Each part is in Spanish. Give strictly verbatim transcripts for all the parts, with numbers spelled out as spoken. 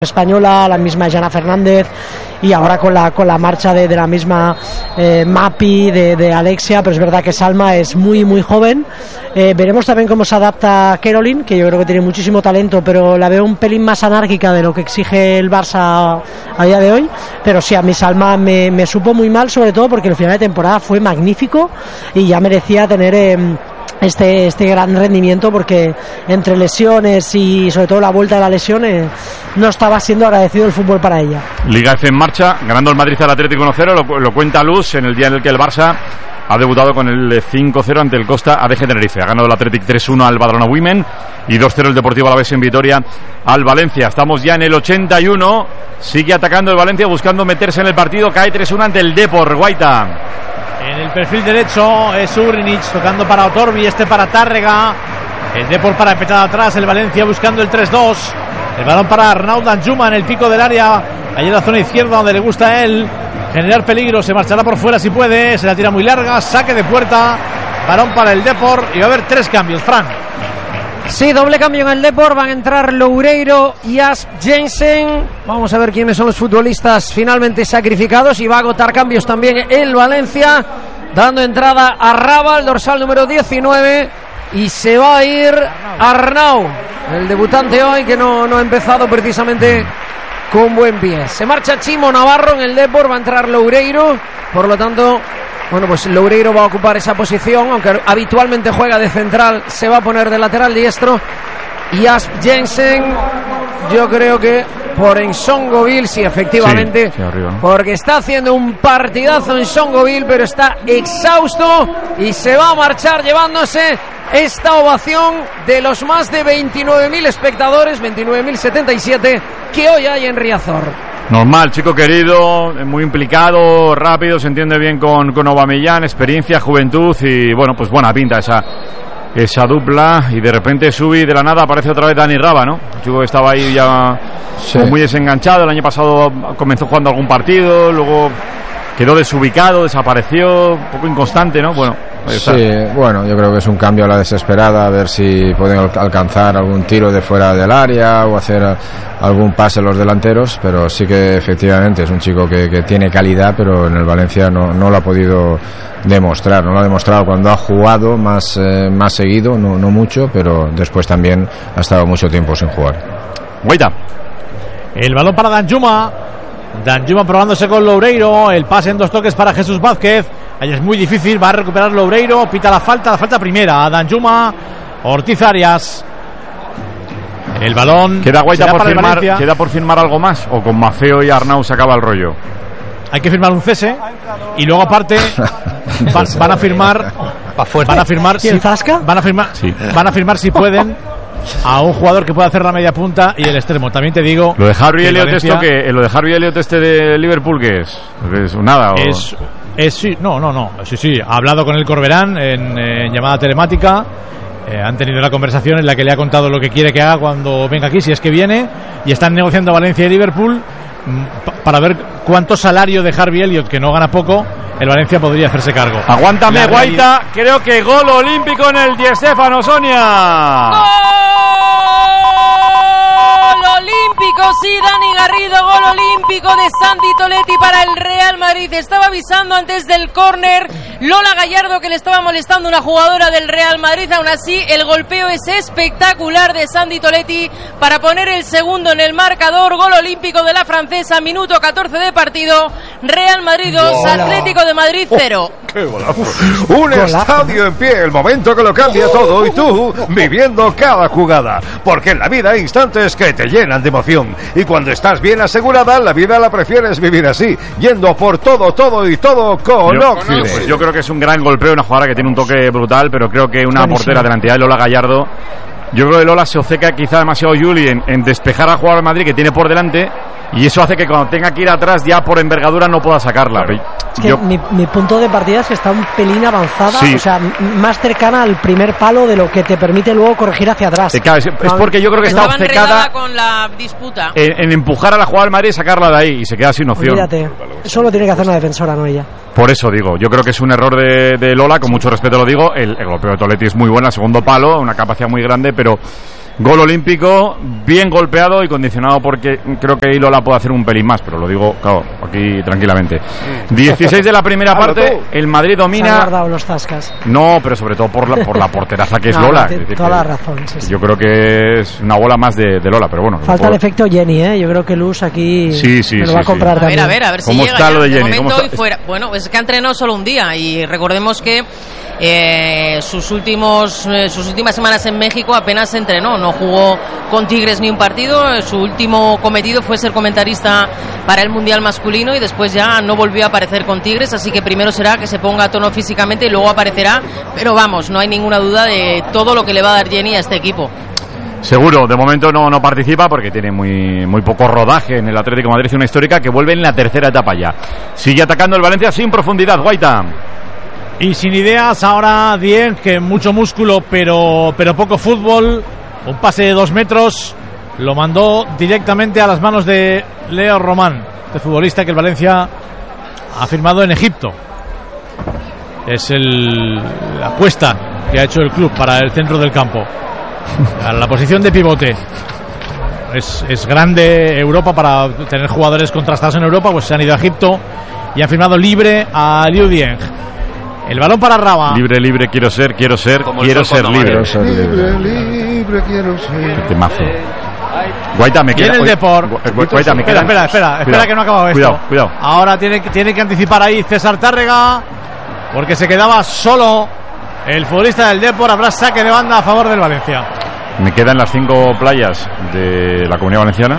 española, la misma Jana Fernández, y ahora con la con la marcha de, de la misma eh, Mapi, de, de Alexia, pero es verdad que Salma es muy muy joven. Eh, veremos también cómo se adapta Caroline, que yo creo que tiene muchísimo talento, pero la veo un pelín más anárquica de lo que exige el Barça a día de hoy. Pero sí, a mí Salma me, me supo muy mal, sobre todo porque el final de temporada fue magnífico y ya merecía tener eh, este este gran rendimiento, porque entre lesiones y sobre todo la vuelta de la lesión eh, no estaba siendo agradecido el fútbol para ella. Liga F en marcha, ganando el Madrid al Atlético uno cero, lo, lo cuenta Luz en el día en el que el Barça ha debutado con el cinco cero ante el Costa A D G Tenerife. Ha ganado el Athletic tres uno al Badalona Women y dos cero el Deportivo Alavés en Vitoria al Valencia. Estamos ya en el ochenta y uno, sigue atacando el Valencia buscando meterse en el partido, cae tres uno ante el Depor. Guaita. En el perfil derecho es Ugrinic tocando para Otorbi, este para Tárrega, el Depor para petar atrás, el Valencia buscando el tres dos, el balón para Arnaud Danjuma en el pico del área, allí en la zona izquierda donde le gusta a él generar peligro, se marchará por fuera si puede, se la tira muy larga, saque de puerta, balón para el Depor y va a haber tres cambios. Fran. Sí, doble cambio en el Depor, van a entrar Loureiro y Asp Jensen. Vamos a ver quiénes son los futbolistas finalmente sacrificados, y va a agotar cambios también el Valencia, dando entrada a Raba, el dorsal número diecinueve, y se va a ir Arnau, el debutante hoy, que no, no ha empezado precisamente con buen pie. Se marcha Chimo Navarro en el Depor, va a entrar Loureiro, por lo tanto, bueno, pues Loureiro va a ocupar esa posición, aunque habitualmente juega de central, se va a poner de lateral diestro. Y Asp Jensen, yo creo que por Ensongoville, sí, efectivamente, sí, sí, arriba, ¿no? Porque está haciendo un partidazo en Ensongoville, pero está exhausto y se va a marchar llevándose esta ovación de los más de veintinueve mil espectadores, veintinueve mil setenta y siete, que hoy hay en Riazor. Normal, chico querido, muy implicado, rápido, se entiende bien con, con Aubameyang, experiencia, juventud y bueno, pues buena pinta esa esa dupla. Y de repente Subi de la nada aparece otra vez Dani Raba, ¿no? Un chico que estaba ahí ya sí, muy desenganchado, el año pasado comenzó jugando algún partido, luego quedó desubicado, desapareció, un poco inconstante, ¿no? Bueno, sí, bueno, yo creo que es un cambio a la desesperada, a ver si pueden alcanzar algún tiro de fuera del área o hacer algún pase los delanteros, pero sí que efectivamente es un chico que, que tiene calidad, pero en el Valencia no, no lo ha podido demostrar, no lo ha demostrado cuando ha jugado más, eh, más seguido, no, no mucho, pero después también ha estado mucho tiempo sin jugar. Guaita. El balón para Danjuma. Danjuma probándose con Loureiro, el pase en dos toques para Jesús Vázquez, ahí es muy difícil, va a recuperar Loureiro, pita la falta, la falta primera a Danjuma, Ortiz Arias. El balón queda Guaita por firmar, queda por firmar algo más, o con Mafeo y Arnau se acaba el rollo. Hay que firmar un cese y luego aparte van, van a firmar van a firmar ¿Y el Zasca? Van a firmar sí. van a firmar si pueden a un jugador que pueda hacer la media punta y el extremo. También te digo, lo de Harvey Elliott, esto que lo de Harvey Elliott este de Liverpool, ¿qué es? ¿Es nada? O... Es, es sí, no, no, no, sí, sí. Ha hablado con el Corberán en, en llamada telemática. Eh, han tenido la conversación en la que le ha contado lo que quiere que haga cuando venga aquí, si es que viene, y están negociando Valencia y Liverpool para ver cuánto salario de Harvey Elliott, que no gana poco, el Valencia podría hacerse cargo. Aguántame, Guaita, creo que gol olímpico en el Di Stéfano, Sonia. ¡Gol olímpico! Sí, Dani Garrido, gol olímpico de Santi Toletti para el Real Madrid. Estaba avisando antes del córner Lola Gallardo que le estaba molestando una jugadora del Real Madrid. Aún así, el golpeo es espectacular de Santi Toletti para poner el segundo en el marcador. Gol olímpico de la francesa, minuto catorce de partido. Real Madrid dos, Atlético de Madrid cero. Oh, ¡qué golazo! Un estadio en pie, el momento que lo cambia todo, y tú viviendo cada jugada. Porque en la vida hay instantes que te llenan de emoción. Y cuando estás bien asegurada, la vida la prefieres vivir así, yendo por todo, todo y todo con yo, Oxide. Pues yo creo que es un gran golpeo, una jugadora que tiene un toque brutal, pero creo que una Buenísimo. portera de la entidad de Lola Gallardo. Yo creo que Lola se obceca quizá demasiado Juli en, en despejar al jugador de Madrid que tiene por delante, y eso hace que cuando tenga que ir atrás ya por envergadura no pueda sacarla. Claro. Es que yo... mi, mi punto de partida es que está un pelín avanzada, sí. O sea, más cercana al primer palo de lo que te permite luego corregir hacia atrás. Claro, es, es porque yo creo que está obcecada con la disputa en, en empujar a la jugadora del Madrid y sacarla de ahí, y se queda sin opción. Olvídate, eso lo tiene que hacer una defensora, no ella. Por eso digo, yo creo que es un error de, de Lola, con mucho respeto lo digo. El, el golpeo de Toletti es muy bueno, el segundo palo, una capacidad muy grande, pero Gol olímpico, bien golpeado y condicionado porque creo que Ilola puede hacer un pelín más, pero lo digo, claro, aquí tranquilamente. dieciséis de la primera parte, el Madrid domina. Se han guardado los tascas. No, pero sobre todo por la, por la porteraza que es no, Lola. Tiene toda la razón. Sí, sí. Yo creo que es una bola más de, de Lola, pero bueno. Falta el efecto Jenny, ¿eh? Yo creo que Luz aquí sí, sí, me lo sí, va a comprar sí. también. A ver, a ver, a ver si ¿Cómo llega está ya, lo de de Jenny? momento ¿Cómo y está? fuera. Bueno, es que ha entrenado solo un día y recordemos que eh, sus últimos eh, sus últimas semanas en México apenas entrenó, no jugó con Tigres ni un partido, su último cometido fue ser comentarista para el Mundial masculino y después ya no volvió a aparecer con Tigres, así que primero será que se ponga a tono físicamente y luego aparecerá, pero vamos, no hay ninguna duda de todo lo que le va a dar Jenny a este equipo. Seguro, de momento no, no participa porque tiene muy, muy poco rodaje en el Atlético de Madrid, una histórica que vuelve en la tercera etapa ya. Sigue atacando el Valencia sin profundidad, Guaita. Y sin ideas ahora Dieng, que mucho músculo pero, pero poco fútbol. Un pase de dos metros lo mandó directamente a las manos de Leo Román, este futbolista que el Valencia ha firmado en Egipto. Es el, la apuesta que ha hecho el club para el centro del campo, a la posición de pivote. Es, es grande Europa para tener jugadores contrastados en Europa, pues se han ido a Egipto y han firmado libre a Liu Dieng. El balón para Raba. Libre, libre, quiero ser, quiero ser, Como quiero ser libre. Quiero ser libre. Libre quiero ser. Qué mazo. Guaita, me queda. Viene el oye, Depor. Gu- Guaita, me Espera, queda. espera, espera, espera Cuidado, que no ha acabado esto. Cuidado, cuidado. Ahora tiene, que- tiene que anticipar ahí César Tárrega, porque se quedaba solo el futbolista del Depor. Habrá saque de banda a favor del Valencia. Me quedan las cinco playas de la Comunidad Valenciana.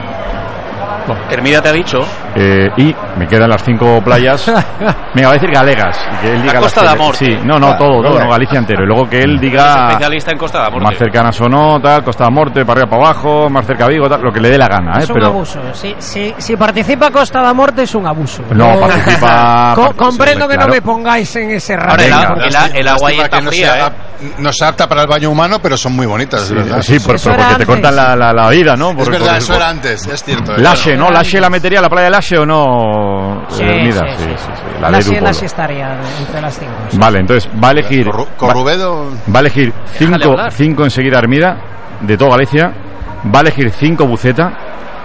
Hermida te ha dicho. Eh, y me quedan las cinco playas. Venga, va a decir galegas. y Que él diga La Costa las da Morte. Sí, no, no, Ah, todo, todo, vale. no, Galicia entero. Y luego que él Es diga especialista en Costa de Morte. más cercanas o no, tal, Costa da Morte, para arriba, para abajo, más cerca Vigo, tal, lo que le dé la gana, ¿eh? Es un Pero abuso. Si, si, si participa Costa da Morte es un abuso. no Yo- participa. Co- part- comprendo sí, que claro. no me pongáis en ese Ahora rango. el, Venga. a- el, a- el agua ahí Lástima está que no fría, sea ¿eh? ap- no se apta para el baño humano, pero son muy bonitas, es verdad. Sí, por- Eso por- era porque te antes. cortan la, la, la vida, ¿no? Es Por- verdad, por- eso era antes, es cierto. ¿eh? Lashe, ¿no? Era Lashe la metería a la playa de Lashe o no? Sí, Hermida, sí, sí, sí. sí, sí, la La ley sí, del la sí pueblo. estaría entre las cinco. sí. Vale, entonces va a elegir Corru- va, Corrubedo, va a elegir Déjale cinco, hablar. cinco enseguida Hermida de toda Galicia, va a elegir cinco Buceta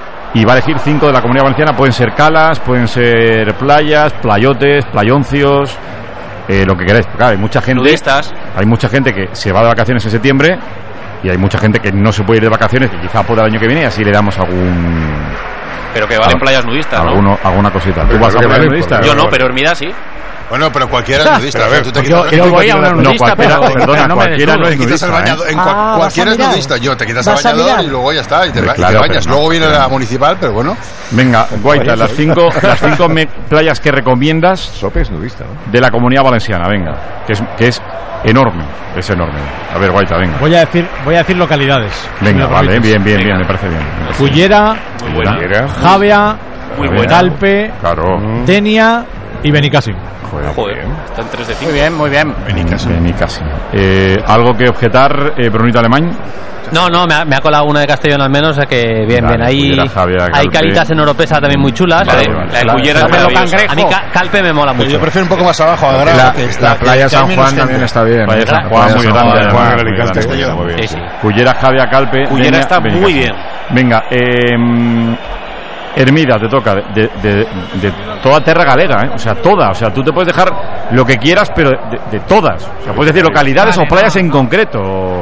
y va a elegir cinco de la Comunidad Valenciana. Pueden ser calas, pueden ser playas, playotes, playoncios, eh, lo que queráis. Claro, hay mucha gente, Nudistas. hay mucha gente que se va de vacaciones en septiembre y hay mucha gente que no se puede ir de vacaciones y quizá pueda el año que viene y así le damos algún Pero que valen Ah, playas nudistas, ¿no? alguno, alguna cosita. ¿Tú Pero vas a que playa vale, nudista? porque- Yo no, pero Hermida sí. bueno, pero cualquiera es nudista. Pero a o sea, ver, tú te pues quitas- yo tú voy te a una quitas- No, nudista, cualquiera, pero- perdona, no me cualquiera no desnudo. es te quitas el nudista, ¿eh? bañador, en Ah, cua- vas cualquiera a es mirar. nudista. Yo te quitas Vas el a bañador mirar. y luego ya está. Y te, Hombre, va- y claro, te pero bañas. no. Luego viene la municipal, pero bueno. Venga, Guaita, las cinco, las cinco me- playas que recomiendas Sope es nudista, ¿no? de la Comunidad Valenciana, venga, que es, que es enorme, es enorme. A ver, Guaita, venga. Voy a decir, voy a decir localidades. si Venga, me vale, permites. bien, bien, bien, Venga. me parece bien. Cullera, Muy buena. Era- Javea, Muy A ver. buena. Calpe, Claro. Denia y Benicàssim. Joder, Joder, están tres de cinco. Muy bien, muy bien. Benicàssim. Eh, ¿Algo que objetar, eh, Brunito Alemán? No, no, me ha, me ha colado una de Castellón al menos, o sea que bien, Vale, bien. Ahí Cullera, Javier, hay Calpe. calitas en Oropesa también muy chulas. Vale, pero- vale. La de la- Cullera es la- maravillosa. A mí Ca- Calpe me mola Pero mucho. yo prefiero un poco más abajo, a Grado, La, que está- la playa que San hay menos Juan gente. también está bien. Playa La San Juan, playa muy San grande. Juan, además, Juan, muy Alicante, grande, Castellón. muy bien. Sí, sí. Cullera, Javia, Calpe. Cullera Denia, está muy Benicàssim. bien. Venga, eh, Hermida, te toca, de, de, de toda terra galega, ¿eh? O sea, toda, o sea, tú te puedes dejar lo que quieras, pero de, de todas. O sea, puedes decir localidades Vale, o playas no, en no. concreto.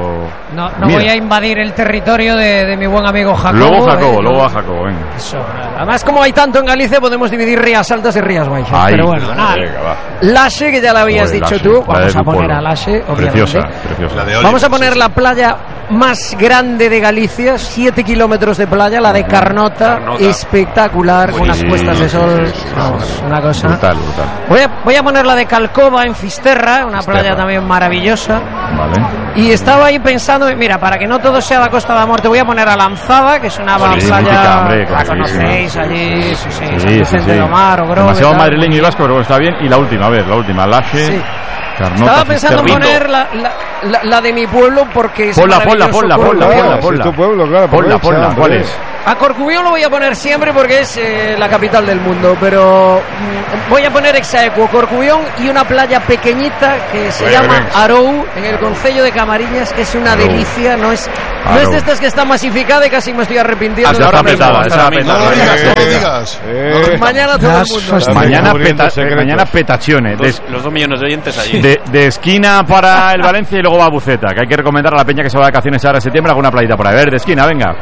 No, no Mira. voy a invadir el territorio de, de mi buen amigo Jacobo. Luego Jacobo, eh, luego no- a Jacobo, venga. Eso, además, como hay tanto en Galicia, podemos dividir Rías Altas y Rías Baixas. Ahí, pero bueno, nada. venga, va. Lashe, que ya la habías Joder, dicho Lashe, tú, la vamos de a tu poner pueblo. a Lashe, obviamente. Preciosa, preciosa. La de Oliver, Vamos a poner sí, la playa más grande de Galicia, siete kilómetros de playa, la de Carnota, Carnota. espectacular, con unas Sí, puestas de sí, sol, sí, sí, sí, vamos, sí. una cosa. Brutal, brutal. Voy a, voy a poner la de Calcova en Fisterra, una Fisterra. playa también maravillosa. Vale. Y estaba ahí pensando, mira, para que no todo sea la Costa de la Muerte, voy a poner a Lanzada, que es una Sí, playa, mítica, hombre, la clarísima. conocéis allí, sí, sí, San Sí, sí, Vicente sí. del Mar, Ogrove, Demasiado tal. madrileño y vasco, pero está bien. Y la última, a ver, la última. Lashe, Sí. Carnota, Estaba pensando en Fisterra. poner la, la, la- la de mi pueblo porque es Ponla, ponla, maravilloso ponla, pueblo. ponla, ponla, Ah, ponla. si es tu pueblo, claro, Ponla, aprovecha, ponla, ¿cuál hombre. es? A Corcubión lo voy a poner siempre porque es eh, la capital del mundo, pero mm, voy a poner exaequo Corcubión y una playa pequeñita que se Bueno, llama bien. Arou, en el concello de Camariñas, que es una Arou. delicia, no es, no Arou. es de estas que está masificada y casi me estoy arrepintiendo. Hasta de está ahora mismo. petada, está petada. No lo digas, no lo Eh, digas. eh, Mañana todo el mundo. Las- Mañana, Descubriendo peta, secretos. mañana petachione. Los, De, los dos millones de oyentes allí. de, de esquina para el Valencia y luego va a Buceta, que hay que recomendar a la peña que se va de vacaciones ahora en septiembre alguna playita por ahí. A ver, de esquina, venga.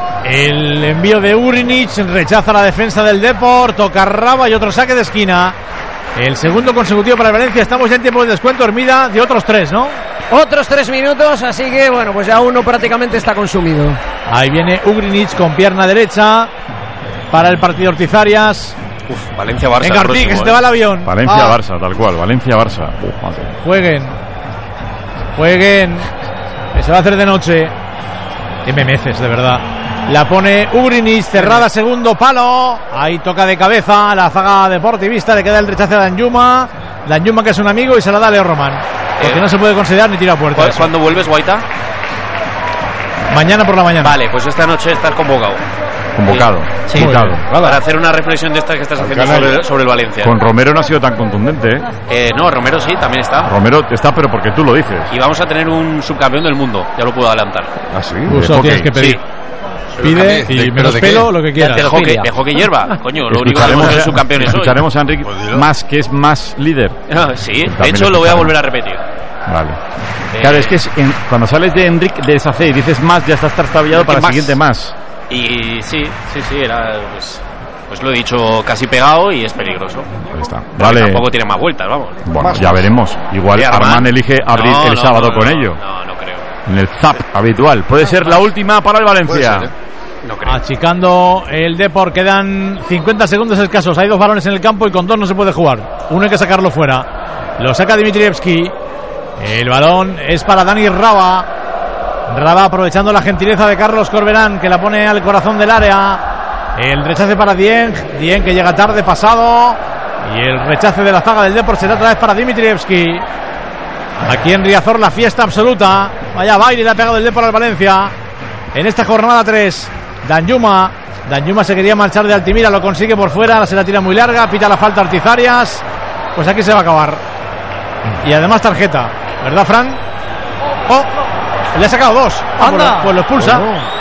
El envío de Urinic rechaza la defensa del Depor, toca Raba y otro saque de esquina. El segundo consecutivo para el Valencia. Estamos ya en tiempo de descuento, Hermida, de otros tres, ¿no? Otros tres minutos, así que bueno, pues ya uno prácticamente está consumido. Ahí viene Urinic con pierna derecha para el partido Ortizarias. Uf, Valencia-Barça. Venga, Ortiz, que se te va el avión. Valencia-Barça, tal cual. Valencia-Barça. Uf, madre. Jueguen. Jueguen. Que se va a hacer de noche. Qué memeces, de verdad. La pone Urinic, cerrada, segundo palo. Ahí toca de cabeza la zaga deportivista. Le queda el rechace a Danjuma. Danjuma, que es un amigo, y se la da a Leo Román. Porque Eh. no se puede considerar ni tira a puerta. ¿Cu- eso. ¿Cuándo vuelves, Guaita? Mañana por la mañana. Vale, pues esta noche estás convocado. Convocado. Sí. Convocado. Para hacer una reflexión de estas que estás haciendo sobre, sobre el Valencia. Con Romero no ha sido tan contundente, ¿eh? Eh, no, Romero sí, también está. Romero está, pero porque tú lo dices. Y vamos a tener un subcampeón del mundo, ya lo puedo adelantar. Ah, sí. Tú solo tienes que pedir. Sí. Pide ¿De- y pero menos de qué? pelo, lo que quieras. De hockey, de hockey hierba, coño, lo único que hemos sido subcampeones hoy. escucharemos a Enrique Pues dilo. más, que es más líder. Ah, sí, de También hecho lo voy a escucharemos. volver a repetir. Vale. Eh, Claro, es que es en- cuando sales de Enrique de esa C y dices más, ya estás trastabillado para el Más. siguiente más. Y sí, sí, sí, era pues, pues lo he dicho casi pegado y es peligroso. Ahí está. Porque Vale. Tampoco tiene más vueltas, vamos. Bueno, ya veremos. Igual Sí, Armán. Armán elige abrir No, el no, sábado no, con no, ello. No, no creo. En el zap habitual. Puede ser la última para el Puede Valencia. ser, ¿eh? No creo. Achicando el Depor, quedan cincuenta segundos escasos. Hay dos balones en el campo y con dos no se puede jugar. Uno hay que sacarlo fuera. Lo saca Dimitrievski. El balón es para Dani Raba. Raba aprovechando la gentileza de Carlos Corberán, que la pone al corazón del área. El rechace para Dieng. Dieng, que llega tarde, pasado. Y el rechace de la zaga del Depor será otra vez para Dimitrievski. Aquí en Riazor la fiesta absoluta. Vaya baile le ha pegado el Depor al Valencia. En esta jornada tres, Danjuma. Danjuma se quería marchar de Altimira, lo consigue por fuera, se la tira muy larga, pita la falta Artizarias. Pues aquí se va a acabar. Y además tarjeta, ¿verdad, Fran? Oh, le ha sacado dos. Ah, pues, Anda. lo, pues lo expulsa.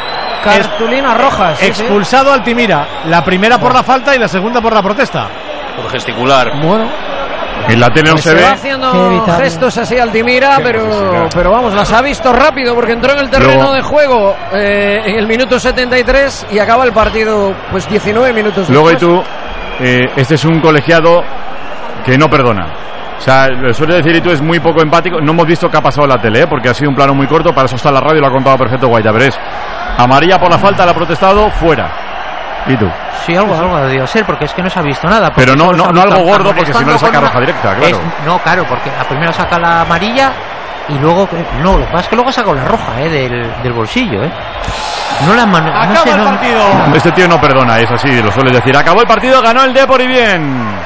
Cartulina roja. sí, sí. Expulsado Altimira. La primera por la falta y la segunda por la protesta. Por gesticular. Bueno, En la tele no pues se se va ve. Qué haciendo evitable. gestos así Altimira, pero, pero vamos, las ha visto rápido porque entró en el terreno Luego- de juego eh, en el minuto setenta y tres y acaba el partido pues diecinueve minutos Luego y después. tú, eh, este es un colegiado que no perdona. O sea, lo suele decir y tú es muy poco empático. No hemos visto qué ha pasado en la tele, ¿eh? Porque ha sido un plano muy corto. Para eso está la radio y lo ha contado perfecto Guaita. Pero es amarilla por la falta, la ha protestado, fuera. ¿Y tú? Sí, algo, algo debió ser, porque es que no se ha visto nada. porque Pero no, solo se no, ha no visto algo gordo, amonestando porque si no le saca con roja una- directa, claro. Es- no, claro, porque a primero saca la amarilla y luego. No, lo que pasa es que luego ha sacado la roja, eh, del, del bolsillo, eh. No la mano. No Acaba sé, el no- partido. Este tío no perdona, es así, lo suele decir. Acabó el partido, ganó el Depor y bien.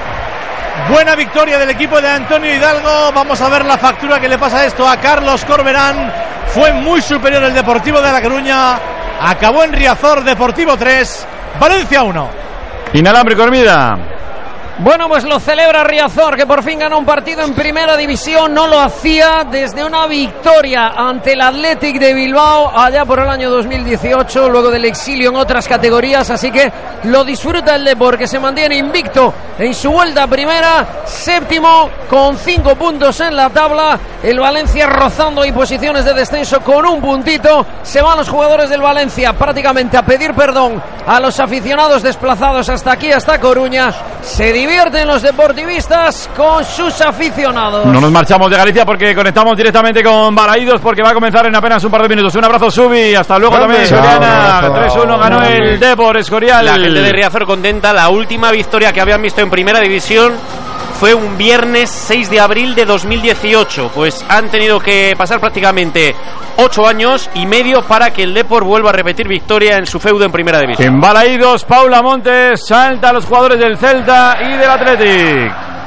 Buena victoria del equipo de Antonio Hidalgo. Vamos a ver la factura que le pasa esto a Carlos Corberán. Fue muy superior el Deportivo de La Coruña. Acabó en Riazor, Deportivo tres, Valencia uno. Inalámbrico, Hermida. Bueno, pues lo celebra Riazor, que por fin ganó un partido en primera división. No lo hacía desde una victoria ante el Athletic de Bilbao allá por el año dos mil dieciocho, luego del exilio en otras categorías. Así que lo disfruta el Depor, que se mantiene invicto en su vuelta a primera, séptimo con cinco puntos en la tabla. El Valencia rozando ahí posiciones de descenso con un puntito. Se van los jugadores del Valencia prácticamente a pedir perdón a los aficionados desplazados hasta aquí, hasta Coruña. Se divierten los deportivistas con sus aficionados. No nos marchamos de Galicia porque conectamos directamente con Balaídos porque va a comenzar en apenas un par de minutos. Un abrazo, Subi. Hasta luego también, Chao, Juliana. abrazo. tres uno ganó el Depor, Escorial. La gente de Riazor contenta. La última victoria que habían visto en primera división fue un viernes seis de abril de dos mil dieciocho. Pues han tenido que pasar prácticamente ocho años y medio para que el Depor vuelva a repetir victoria en su feudo en primera división. En Balaídos, Paula Montes salta a los jugadores del Celta y del Athletic.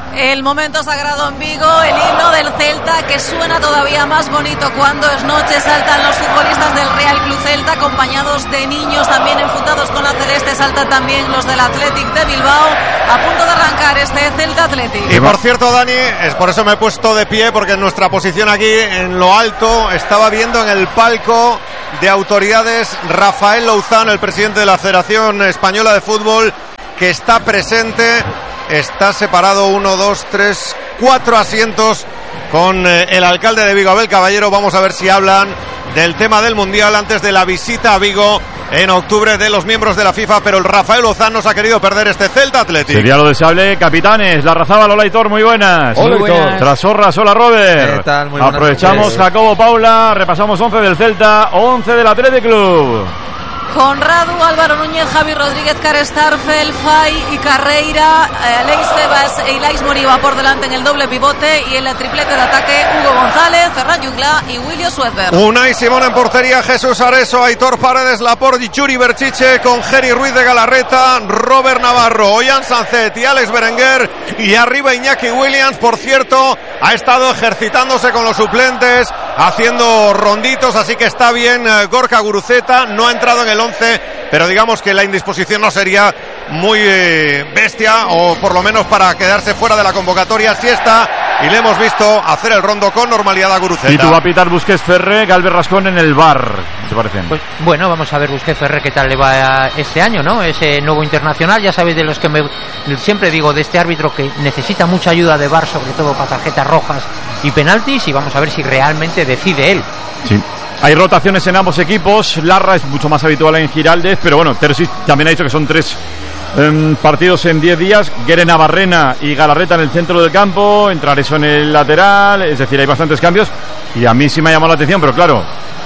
El momento sagrado en Vigo, el himno del Celta que suena todavía más bonito cuando es noche. Saltan los futbolistas del Real Club Celta acompañados de niños también enfundados con la celeste. Saltan también los del Athletic de Bilbao a punto de arrancar este Celta Athletic. Y por cierto, Dani, es por eso me he puesto de pie, porque en nuestra posición aquí en lo alto estaba viendo en el palco de autoridades Rafael Louzán, el presidente de la Federación Española de Fútbol, que está presente. Está separado uno, dos, tres, cuatro asientos con eh, el alcalde de Vigo, Abel Caballero. Vamos a ver si hablan del tema del Mundial antes de la visita a Vigo en octubre de los miembros de la FIFA, pero el Rafael Louzán nos ha querido perder este Celta Athletic. Sería lo deseable. Capitanes, la Razaba, Lola Aitor, muy buenas. Hola, muy buenas. Trasorras, hola Robert. ¿Qué tal? Muy buenas. Aprovechamos noches. Jacobo, Paula, repasamos once del Celta, once del Athletic Club. Conradu, Álvaro Núñez, Javi Rodríguez, Carestarfel, Fay y Carreira, eh, Alex Tebas e Ilais Moriba por delante en el doble pivote, y en el triplete de ataque Hugo González, Ferran Jungla y William Suedberg. Unai Simón en portería, Jesús Areso, Aitor Paredes, Laporte y Yuri Berchiche, con Jerry Ruiz de Galarreta, Robert Navarro, Ollán Sancet y Alex Berenguer, y arriba Iñaki Williams. Por cierto, ha estado ejercitándose con los suplentes, haciendo ronditos, así que está bien. eh, Gorka Guruceta no ha entrado en el once, pero digamos que la indisposición no sería muy eh, bestia, o por lo menos para quedarse fuera de la convocatoria. Sí está, y le hemos visto hacer el rondo con normalidad a Guruceta. Y tú va a pitar Busquets Ferre, Galvez Rascón en el bar, ¿te parecen? Pues bueno, vamos a ver Busquets Ferre qué tal le va este año, ¿no? Ese nuevo internacional, ya sabéis de los que me, siempre digo de este árbitro que necesita mucha ayuda de V A R, sobre todo para tarjetas rojas y penaltis, y vamos a ver si realmente decide él. Sí. Hay rotaciones en ambos equipos. Larra es mucho más habitual en Giraldez, pero bueno, Terzic también ha dicho que son tres um, partidos en diez días. Guere Navarrena y Galarreta en el centro del campo, entrar eso en el lateral, es decir, hay bastantes cambios, y a mí sí me ha llamado la atención, pero claro,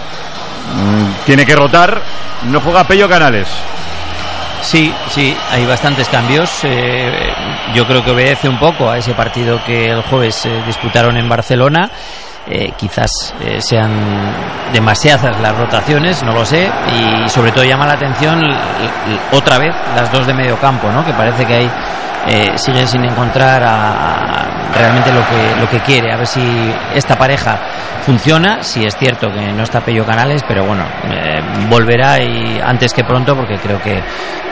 um, tiene que rotar. No juega Pello Canales. Sí, sí, hay bastantes cambios. Eh, yo creo que obedece un poco a ese partido que el jueves eh, disputaron en Barcelona. Eh, quizás eh, sean demasiadas las rotaciones, no lo sé, y sobre todo llama la atención l- l- otra vez las dos de medio campo, ¿no? Que parece que hay eh, siguen sin encontrar a, a realmente lo que lo que quiere. A ver si esta pareja funciona. Si es cierto que no está Pello Canales, pero bueno, eh, volverá y antes que pronto, porque creo que,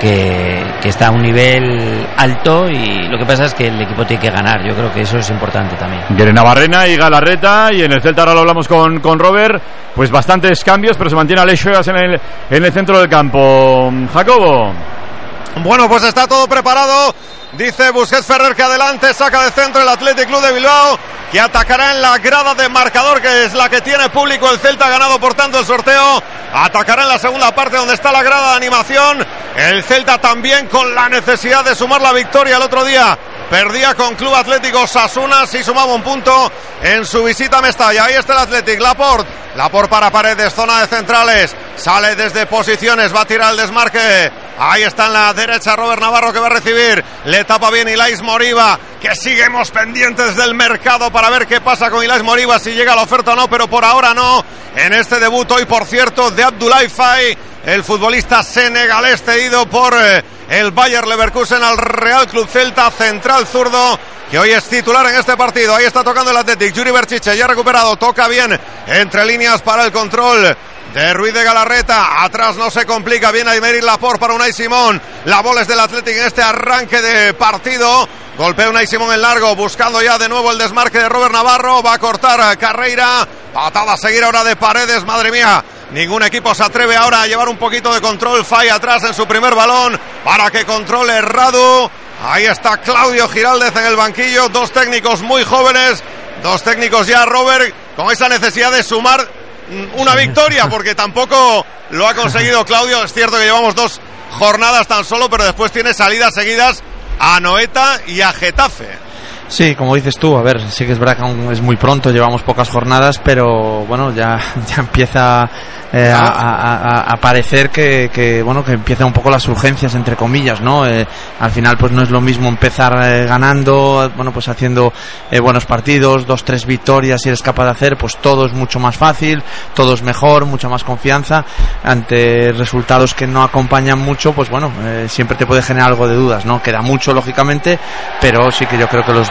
que que está a un nivel alto, y lo que pasa es que el equipo tiene que ganar. Yo creo que eso es importante también. Guere Navarrena y Galarreta, y en el Celta ahora lo hablamos con, con Robert, pues bastantes cambios, pero se mantiene Alex Shoas en el, en el centro del campo. Jacobo. Bueno, pues está todo preparado. Dice Busquets Ferrer que adelante, saca de centro el Athletic Club de Bilbao, que atacará en la grada de marcador, que es la que tiene público. El Celta ha ganado por tanto el sorteo. Atacará en la segunda parte donde está la grada de animación. El Celta también con la necesidad de sumar la victoria. El otro día perdía con Club Atlético Osasuna, sí sumaba un punto en su visita a Mestalla. Ahí está el Athletic, Laporte, Laporte para Paredes, zona de centrales, sale desde posiciones, va a tirar el desmarque. Ahí está en la derecha Robert Navarro, que va a recibir, le tapa bien Ilais Moriba, que seguimos pendientes del mercado para ver qué pasa con Ilais Moriba, si llega la oferta o no, pero por ahora no, en este debut hoy, por cierto, de Abdoulaye Faye, el futbolista senegalés cedido por eh, el Bayer Leverkusen al Real Club Celta, central zurdo, que hoy es titular en este partido. Ahí está tocando el Athletic, Yuri Berchiche ya recuperado, toca bien entre líneas para el control de Ruiz de Galarreta, atrás no se complica, viene Aymeric Laporte para Unai Simón, la bola es del Athletic en este arranque de partido, golpea Unai Simón en largo, buscando ya de nuevo el desmarque de Robert Navarro, va a cortar a Carreira, patada a seguir ahora de Paredes, madre mía, ningún equipo se atreve ahora a llevar un poquito de control. Fay atrás en su primer balón para que controle Radu. Ahí está Claudio Giraldez en el banquillo, dos técnicos muy jóvenes, dos técnicos ya, Robert, con esa necesidad de sumar una victoria, porque tampoco lo ha conseguido Claudio. Es cierto que llevamos dos jornadas tan solo, pero después tiene salidas seguidas a Anoeta y a Getafe. Sí, como dices tú, a ver, sí que es verdad que aún es muy pronto, llevamos pocas jornadas, pero bueno, ya, ya empieza eh, a, a, a parecer que, que, bueno, que empiezan un poco las urgencias, entre comillas, ¿no? Eh, al final, pues no es lo mismo empezar eh, ganando, bueno, pues haciendo eh, buenos partidos, dos, tres victorias, si eres capaz de hacer, pues todo es mucho más fácil, todo es mejor, mucha más confianza. Ante resultados que no acompañan mucho, pues bueno, eh, siempre te puede generar algo de dudas, ¿no? Queda mucho, lógicamente, pero sí que yo creo que los dos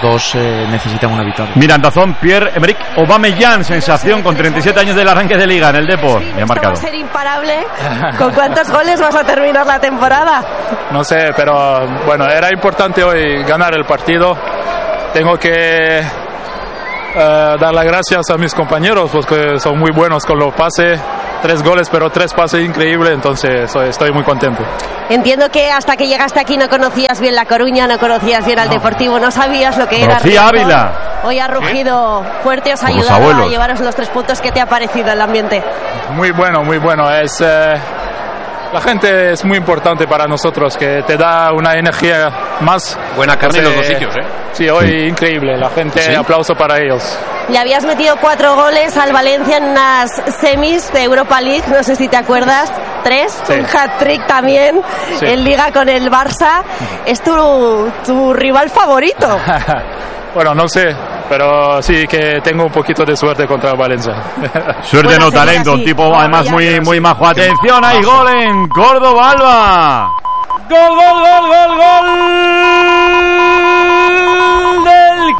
dos eh, necesitan una victoria. Mira, en Dazón, Pierre-Emerick Aubameyang, sensación con treinta y siete años del arranque de Liga en el Depor. Me ha marcado. Va a ser imparable. ¿Con cuántos goles vas a terminar la temporada? No sé, pero bueno, era importante hoy ganar el partido. Tengo que uh, dar las gracias a mis compañeros porque son muy buenos con los pases. Tres goles, pero tres pases increíbles, entonces estoy muy contento. Entiendo que hasta que llegaste aquí no conocías bien La Coruña, no conocías bien al no. Deportivo, no sabías lo que era. Conocía Ávila. Hoy ha rugido ¿Eh? fuerte, os ha Como ayudado a llevaros los tres puntos. ¿Qué te ha parecido el ambiente? Muy bueno, muy bueno. Es... Eh... La gente es muy importante para nosotros, que te da una energía más. Buena carne en los dos sitios, ¿eh? Sí, hoy sí. Increíble. La gente, ¿Sí? aplauso para ellos. Le habías metido cuatro goles al Valencia en unas semis de Europa League, no sé si te acuerdas. Tres, sí. un hat-trick también sí. en Liga con el Barça. Es tu, tu rival favorito. Bueno, no sé, pero sí que tengo un poquito de suerte contra Valencia. Suerte bueno, no talento, un tipo oh, además muy, muy majo. Atención, hay gol en Córdoba, Alba. Gol, gol, gol, gol, gol del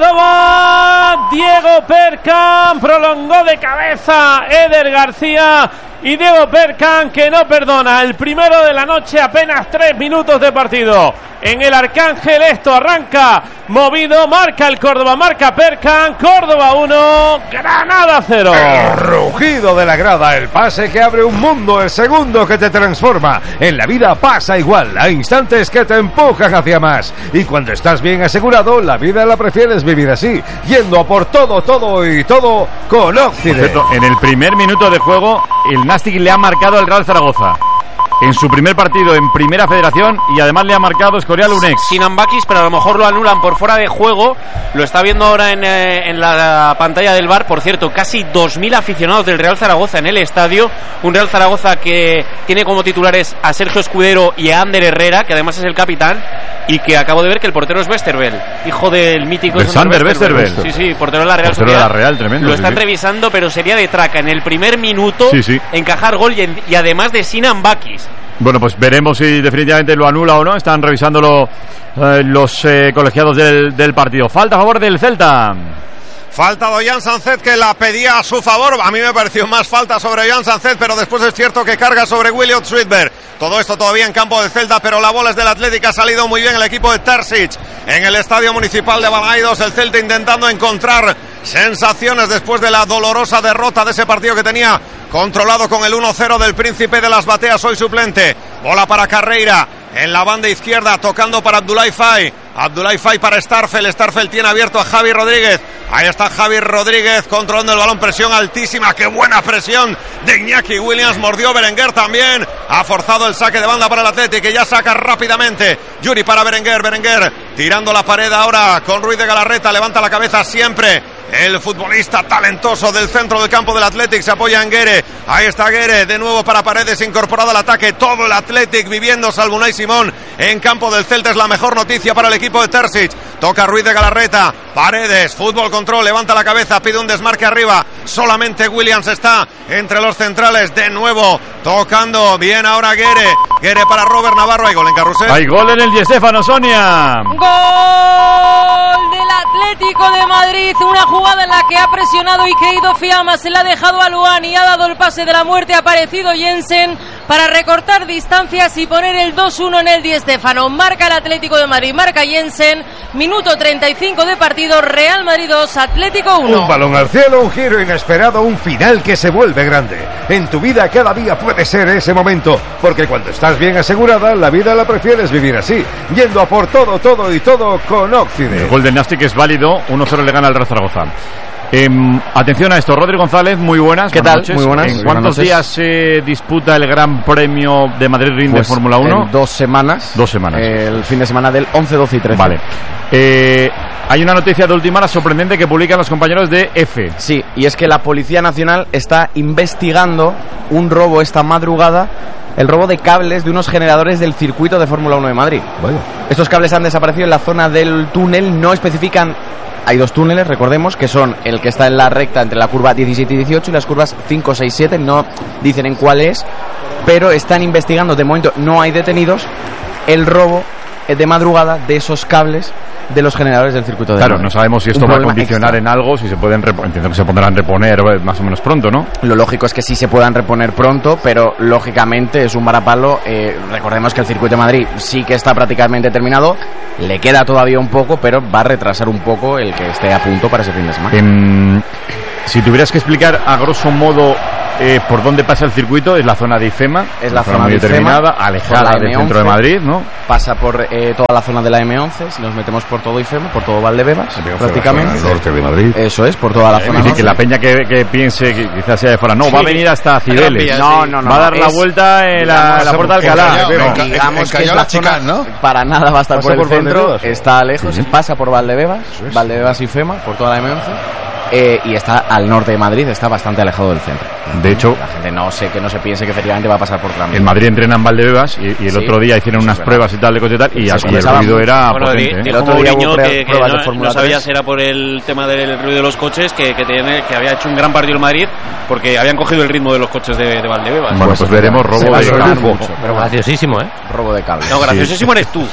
Córdoba. Diego Percan prolongó de cabeza Eder García. Y Diego Percan que no perdona. El primero de la noche, apenas tres minutos de partido. En el Arcángel esto arranca movido, marca el Córdoba, marca Percan, Córdoba uno, Granada cero. El rugido de la grada, el pase que abre un mundo, el segundo que te transforma. En la vida pasa igual, hay instantes que te empujan hacia más. Y cuando estás bien asegurado, la vida la prefieres vivir así, yendo a por todo, todo y todo con Occidente. En el primer minuto de juego, el Nastic le ha marcado al Real Zaragoza. En su primer partido en Primera Federación y además le ha marcado Escorial un ex. Sinan Bakis, pero a lo mejor lo anulan por fuera de juego. Lo está viendo ahora en, eh, en la pantalla del V A R. Por cierto, casi dos mil aficionados del Real Zaragoza en el estadio. Un Real Zaragoza que tiene como titulares a Sergio Escudero y a Ander Herrera, que además es el capitán. Y que acabo de ver que el portero es Westerveld, hijo del mítico Sander Westerveld. Sí, sí, portero de la Real Sociedad. De la Real, tremendo. Lo están sí, revisando, pero sería de traca en el primer minuto sí, sí. encajar gol y, en, y además de Sinan Bakis. Bueno, pues veremos si definitivamente lo anula o no. Están revisándolo eh, los eh, colegiados del, del partido. Falta a favor del Celta. Falta de Ollán Sánchez, que la pedía a su favor. A mí me pareció más falta sobre Ollán Sánchez, pero después es cierto que carga sobre Williot Sweetberg. Todo esto todavía en campo del Celta, pero la bola es del Atlético. Ha salido muy bien el equipo de Terzic en el Estadio Municipal de Balaidos. El Celta intentando encontrar sensaciones después de la dolorosa derrota de ese partido que tenía controlado con el uno cero del Príncipe de las Bateas, hoy suplente. Bola para Carreira en la banda izquierda, tocando para Abdoulaye Faye. Abdoulaye Faye para Starfel. Starfel tiene abierto a Javi Rodríguez. Ahí está Javi Rodríguez controlando el balón. Presión altísima. Qué buena presión de Iñaki Williams. Mordió Berenguer también. Ha forzado el saque de banda para el Athletic, que ya saca rápidamente. Yuri para Berenguer. Berenguer tirando la pared ahora con Ruiz de Galarreta. Levanta la cabeza siempre el futbolista talentoso del centro del campo del Athletic. Se apoya en Guere. Ahí está Guere de nuevo para Paredes, incorporado al ataque. Todo el Athletic viviendo, salvo Unai Simón en campo del Celta. Es la mejor noticia para el equipo de Terzic. Toca Ruiz de Galarreta. Paredes, fútbol control, levanta la cabeza, pide un desmarque arriba. Solamente Williams está entre los centrales. De nuevo tocando bien ahora Guere. Guere para Robert Navarro. Hay gol en Carrusel. Hay gol en el Di Stéfano, Sonia. Gol del Atlético de Madrid. Una jugada en la que ha presionado y creído Fiamma. Se la ha dejado a Luan y ha dado el pase de la muerte. Ha aparecido Jensen para recortar distancias y poner el dos uno en el Di Stéfano. Marca el Atlético de Madrid, marca Jensen. Minuto treinta y cinco de partido. Real Madrid dos, Atlético uno. Un balón al cielo, un giro inesperado, un final que se vuelve grande. En tu vida cada día puede ser ese momento, porque cuando estás bien asegurada, la vida la prefieres vivir así, yendo a por todo, todo y todo con Occidente. El gol del Nastic es válido, uno cero le gana al Real Zaragoza. Eh, atención a esto, Rodri González, muy buenas. ¿Qué tal? Noches. Muy buenas. ¿En cuántos buenas días se disputa el Gran Premio de Madrid Ring pues de Fórmula uno? En dos semanas. Dos semanas. Eh, el fin de semana del once, doce y trece. Vale. Eh, hay una noticia de última hora sorprendente que publican los compañeros de F. Sí, y es que la Policía Nacional está investigando un robo esta madrugada, el robo de cables de unos generadores del circuito de Fórmula uno de Madrid. Bueno. Estos cables han desaparecido en la zona del túnel, no especifican. Hay dos túneles, recordemos, que son el que está en la recta entre la curva diecisiete y dieciocho y las curvas cinco, seis, siete. No dicen en cuál es, pero están investigando. De momento no hay detenidos. El robo de madrugada de esos cables de los generadores del circuito de Claro, Madrid. no sabemos si esto Un va a problema condicionar extra. en algo, si se pueden repo- entiendo que se pondrán a reponer eh, más o menos pronto, ¿no? Lo lógico es que sí se puedan reponer pronto, pero lógicamente es un varapalo. Eh, recordemos que el circuito de Madrid sí que está prácticamente terminado, le queda todavía un poco, pero va a retrasar un poco el que esté a punto para ese fin de semana. Em, si tuvieras que explicar a grosso modo eh, por dónde pasa el circuito, es la zona de IFEMA, Es la zona muy de IFEMA, determinada, alejada la del M once, centro de Madrid, ¿no? Pasa por eh, toda la zona de la M once, si nos metemos por todo IFEMA, por todo Valdebebas, prácticamente. La zona norte de Madrid. Eso es, por toda la Es zona decir, norte. que la peña que, que piense que quizás sea de fuera, no, Sí. va a venir hasta Cibeles. No, no, no. Va a dar la es- vuelta en la, digamos, la puerta de Alcalá. en No. Callao, digamos en que es Callao la las zona, chicas, ¿no? para nada va a estar ¿Pasa por el por centro, Valdebebas? está lejos, Sí. pasa por Valdebebas, Eso es. Valdebebas y FEMA, por toda la M once, eh, y está al norte de Madrid, está bastante alejado del centro. De hecho, La gente no sé que no se piense que efectivamente va a pasar por Tramvía. en Madrid entrenan Valdebebas y, y el Sí, otro día hicieron eso unas es pruebas y tal de coche y tal, y, Se y el escuchaba ruido mucho. era Bueno, potente. di- ¿eh? dijo El otro día Mourinho hubo pre- que, que pruebas de no, Fórmula no sabía tres. si era por el tema del ruido de los coches, que, que, tiene- que había hecho un gran partido el Madrid, porque habían cogido el ritmo de los coches de, de Valdebebas. Bueno, pues, veremos se robo va a de soltar Rufo. mucho. Pero graciosísimo, ¿eh? Robo de cable. No, graciosísimo eres tú.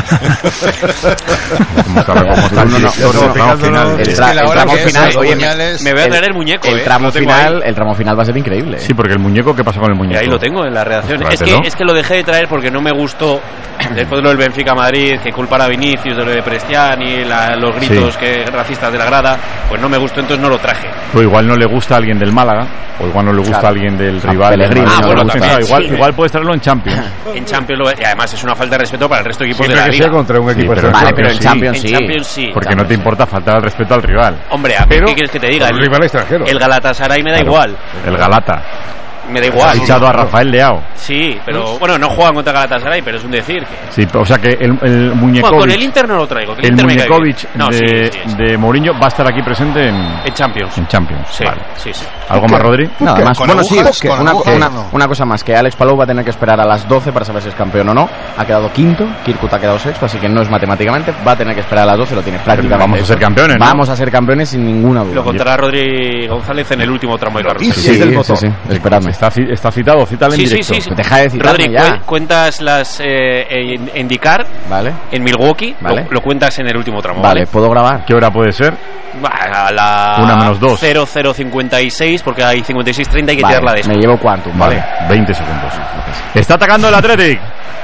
Cómo está, cómo está el No, no, no, director, no, no, tramo final. El, Es tra- que la el hora tramo que es, final, los oye, puñales- Me voy a el- traer el muñeco, el eh, tramo lo tengo final, ahí. el tramo final va a ser increíble. Sí, porque el muñeco, ¿qué pasa con el Y muñeco? ahí lo tengo en la redacción. Pues Es que, tráetelo. es que lo dejé de traer porque no me gustó, después de lo del Benfica Madrid, que culpara a Vinicius, de lo de Prestiani, la, los gritos Sí. que racistas de la grada, pues no me gustó, entonces no lo traje. O igual no le gusta a alguien del Málaga, o igual no le gusta Claro. a alguien del A rival. del Pellegrini, Madrid, ah, bueno, no le gusta. también, igual, sí. igual puedes traerlo en Champions. En Champions lo- y además es una falta de respeto para el resto de equipos Siempre de la que sea liga. contra un Sí, equipo pero extranjero. Vale, pero en sí. Champions En sí. Champions sí. Porque no te importa faltar al respeto al rival. Hombre, ¿a mí Pero- qué quieres que te diga? Un rival extranjero. El Galatasaray me da Claro, igual. El Galata. Me da Ha igual. fichado a Rafael Leao. Sí, pero bueno, no juegan contra Galatasaray, pero es un decir que... Sí, o sea que el, el Bueno, Muñekovic, con el Inter no lo traigo. que El, el Inter me cae Muñekovic bien. No, de, sí, sí, sí. de Mourinho va a estar aquí presente en, En Champions. en Champions. Sí, Vale. sí, sí. ¿Algo más, Rodri? Nada más. ¿Con Bueno, sí, agujas? que ¿Con una, agujas? una- No. una cosa más, que Alex Palou va a tener que esperar a las doce para saber si es campeón o no. Ha quedado quinto, Kirkut ha quedado sexto, así que no es matemáticamente. Va a tener que esperar a las doce, lo tiene prácticamente. vamos a hecho. ser campeones, ¿no? Vamos a ser campeones sin ninguna duda. Lo contará Rodri González en el último tramo de carrera. Sí, sí, sí, sí, esperadme. Está, ci- está citado, cítale en Sí, sí, directo. sí, sí. Pues deja de citarme Rodri, ya. cu- cuentas las eh, en, en IndyCar, Vale, en Milwaukee, Vale. lo, lo cuentas en el último tramo, vale, ¿vale? ¿puedo grabar? ¿Qué hora puede ser? Va, a la Una menos dos. cero cero cincuenta y seis, porque hay cincuenta y seis treinta, hay que Vale, tirarla de me llevo Quantum, ¿vale? veinte segundos. Está atacando el Athletic.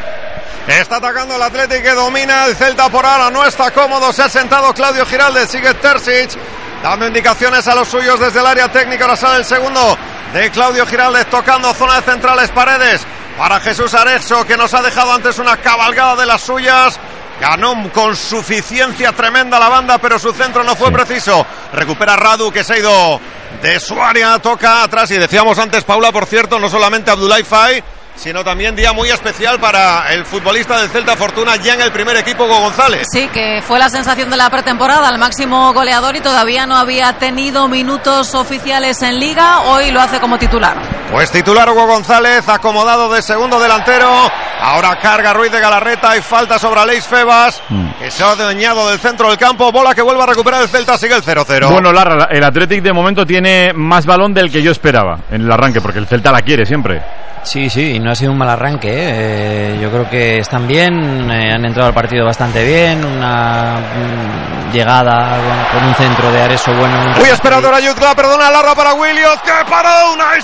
Está atacando el Athletic que domina el Celta por ahora. No está cómodo. Se ha sentado Claudio Giraldes. Sigue Terzic dando indicaciones a los suyos desde el área técnica. Ahora sale el segundo de Claudio Giraldes tocando zona de centrales Paredes para Jesús Arezzo, que nos ha dejado antes una cabalgada de las suyas. Ganó con suficiencia tremenda la banda, pero su centro no fue Sí. preciso. Recupera Radu, que se ha ido de su área, toca atrás. Y decíamos antes, Paula, por cierto, no solamente Abdoulaye Faye, sino también día muy especial para el futbolista del Celta Fortuna, ya en el primer equipo, Hugo González. Sí, que fue la sensación de la pretemporada, el máximo goleador, y todavía no había tenido minutos oficiales en Liga. Hoy lo hace como titular. Pues titular Hugo González, acomodado de segundo delantero. Ahora carga Ruiz de Galarreta y falta sobre Aleix Febas, que se ha adueñado del centro del campo. Bola que vuelve a recuperar el Celta, sigue el cero cero. Bueno, Larra, el Athletic de momento tiene más balón del que yo esperaba en el arranque, porque el Celta la quiere siempre. Sí, sí, no ha sido un mal arranque. ¿eh? Eh, yo creo que están bien, eh, han entrado al partido bastante bien, una mm, llegada con, con un centro de Arezzo bueno. un Muy esperado ahora Jutla, perdona, Larra para Williot. ¡Qué parada de Unai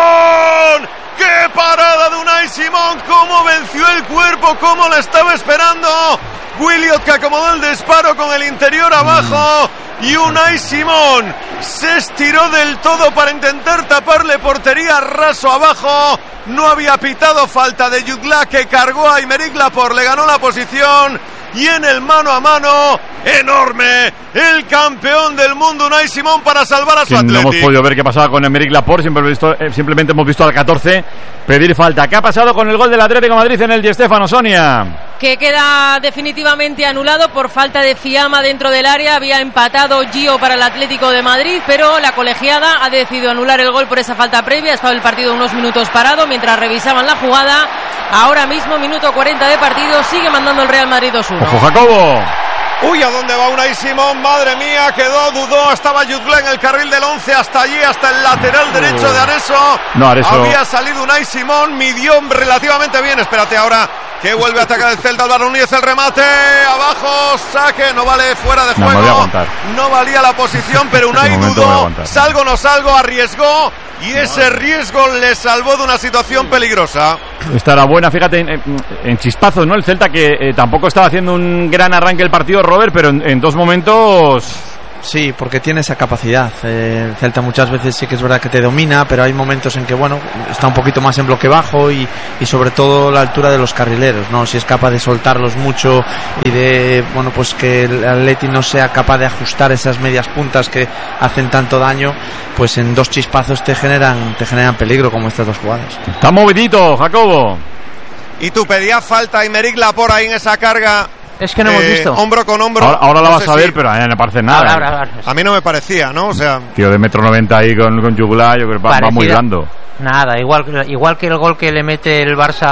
Simón! ¡Qué parada de Unai Simón! ¡Cómo venció el cuerpo! ¡Cómo la estaba esperando! Williot, que acomodó el disparo con el interior abajo. Y Unai Simón se estiró del todo para intentar taparle portería raso abajo. No había pitado falta de Jutla, que cargó a Aymeric Laporte, le ganó la posición. Y en el mano a mano, enorme, el campeón del mundo Unai Simón para salvar a su Sí, no hemos Athletic. podido ver qué pasaba con Aymeric Laporte, siempre hemos visto, eh, simplemente hemos visto al catorce pedir falta. ¿Qué ha pasado con el gol del Atlético de Madrid en el Di Stéfano, Sonia? Que queda definitivamente anulado por falta de Fiamma dentro del área. Había empatado Gio para el Atlético de Madrid, pero la colegiada ha decidido anular el gol por esa falta previa. Ha estado el partido unos minutos parado mientras revisaban la jugada. Ahora mismo, minuto cuarenta de partido, sigue mandando el Real Madrid dos uno. Ojo, Jacobo. Uy, ¿a dónde va Unai Simón? Madre mía, quedó, dudó, estaba Jutla en el carril del once, hasta allí, hasta el lateral derecho de Arezzo. No, Arezzo. Había salido Unai Simón, midió relativamente bien. Espérate, ahora que vuelve a atacar el Celta. Álvaro Núñez, el remate, abajo, saque, no vale, fuera de No, juego. no voy a aguantar. No valía la posición, pero Unai En este momento voy a dudó, aguantar. salgo o no salgo, arriesgó y ese riesgo le salvó de una situación peligrosa. Estará buena, fíjate, en, en chispazos, ¿no? El Celta que eh, tampoco estaba haciendo un gran arranque el partido, Robert, pero en, en dos momentos... Sí, porque tiene esa capacidad. Eh, el Celta muchas veces sí que es verdad que te domina, pero hay momentos en que, bueno, está un poquito más en bloque bajo y, y sobre todo la altura de los carrileros, ¿no? Si es capaz de soltarlos mucho y de, bueno, pues que el Atleti no sea capaz de ajustar esas medias puntas que hacen tanto daño, pues en dos chispazos te generan, te generan peligro, como estas dos jugadas. Está movidito, Jacobo. Y tú pedías falta a Aymeric Laporte ahí en esa carga. Es que no hemos eh, visto. Hombro con hombro. Ahora, ahora la No vas sé a ver, si- pero a mí no me parece nada. Ahora, ahora, ahora. A mí no me parecía, ¿no? O sea, Tío de metro noventa ahí con, con yugular, yo creo que va, va muy Parecida. blando. Nada, igual, igual que el gol que le mete el Barça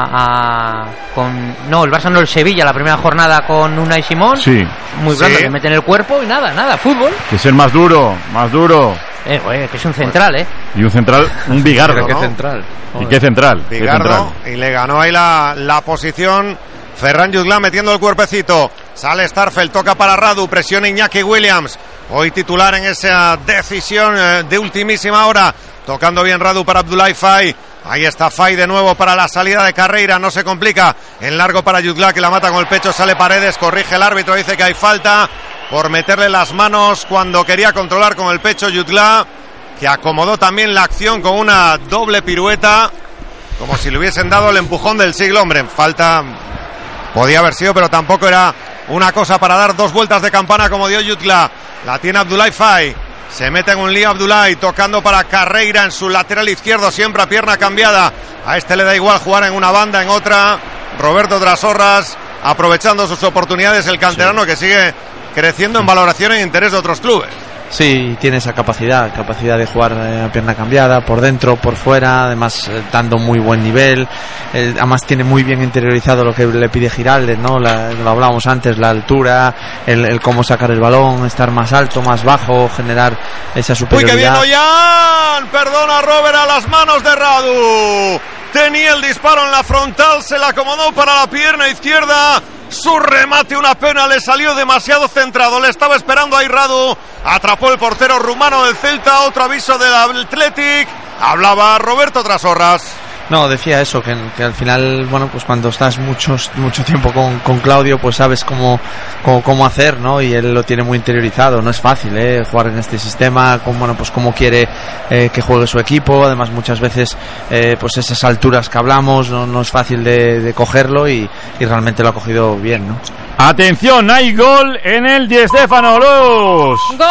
a, con... No, el Barça no, el Sevilla, la primera jornada con Unai Simón. Sí. Muy blando, Sí. le mete en el cuerpo y nada, nada, fútbol. Que es el más duro, más duro. Eh, güey, que es un central, ¿eh? Y un central, un bigardo. Pero qué ¿no? central. ¿Y qué central? ¿Qué Bigardo, central? y le ganó ahí la, la posición. Ferran Jutgla metiendo el cuerpecito. Sale Starfelt, toca para Radu, presiona Iñaki Williams. Hoy titular en esa decisión eh, de ultimísima hora. Tocando bien Radu para Abdoulaye Faye. Ahí está Faye de nuevo para la salida de Carreira. No se complica. En largo para Jutgla, que la mata con el pecho. Sale Paredes, corrige el árbitro, dice que hay falta por meterle las manos cuando quería controlar con el pecho Jutgla, que acomodó también la acción con una doble pirueta, como si le hubiesen dado el empujón del siglo. Hombre, falta podía haber sido, pero tampoco era una cosa para dar dos vueltas de campana como dio Jutgla. La tiene Abdoulaye Faye. Se mete en un lío Abdoulaye, tocando para Carreira en su lateral izquierdo, siempre a pierna cambiada. A este le da igual jugar en una banda, en otra. Roberto Trasorras, aprovechando sus oportunidades, el canterano sí, que sigue creciendo en valoración e interés de otros clubes. Sí, tiene esa capacidad, capacidad de jugar eh, a pierna cambiada, por dentro, por fuera, además eh, dando muy buen nivel, eh, además tiene muy bien interiorizado lo que le pide Giraldes, ¿no? La, lo hablábamos antes, la altura, el, el cómo sacar el balón, estar más alto, más bajo, generar esa Uy, superioridad. que bien Ollán, perdona Robert, a las manos de Radu. Tenía el disparo en la frontal, se la acomodó para la pierna izquierda. Su remate, una pena, le salió demasiado centrado. Le estaba esperando ahí Radu. Atrapó el portero rumano del Celta. Otro aviso del Athletic. Hablaba Roberto Trasorras. No, decía eso, que, que al final, bueno, pues cuando estás muchos, mucho tiempo con, con Claudio, pues sabes cómo, cómo, cómo hacer, ¿no? Y él lo tiene muy interiorizado. No es fácil, ¿eh? Jugar en este sistema, con, bueno, pues cómo quiere eh, que juegue su equipo. Además, muchas veces, eh, pues esas alturas que hablamos, no, no es fácil de, de cogerlo y, y realmente lo ha cogido bien, ¿no? Atención, hay gol en el Di Stéfano, Luz. Gol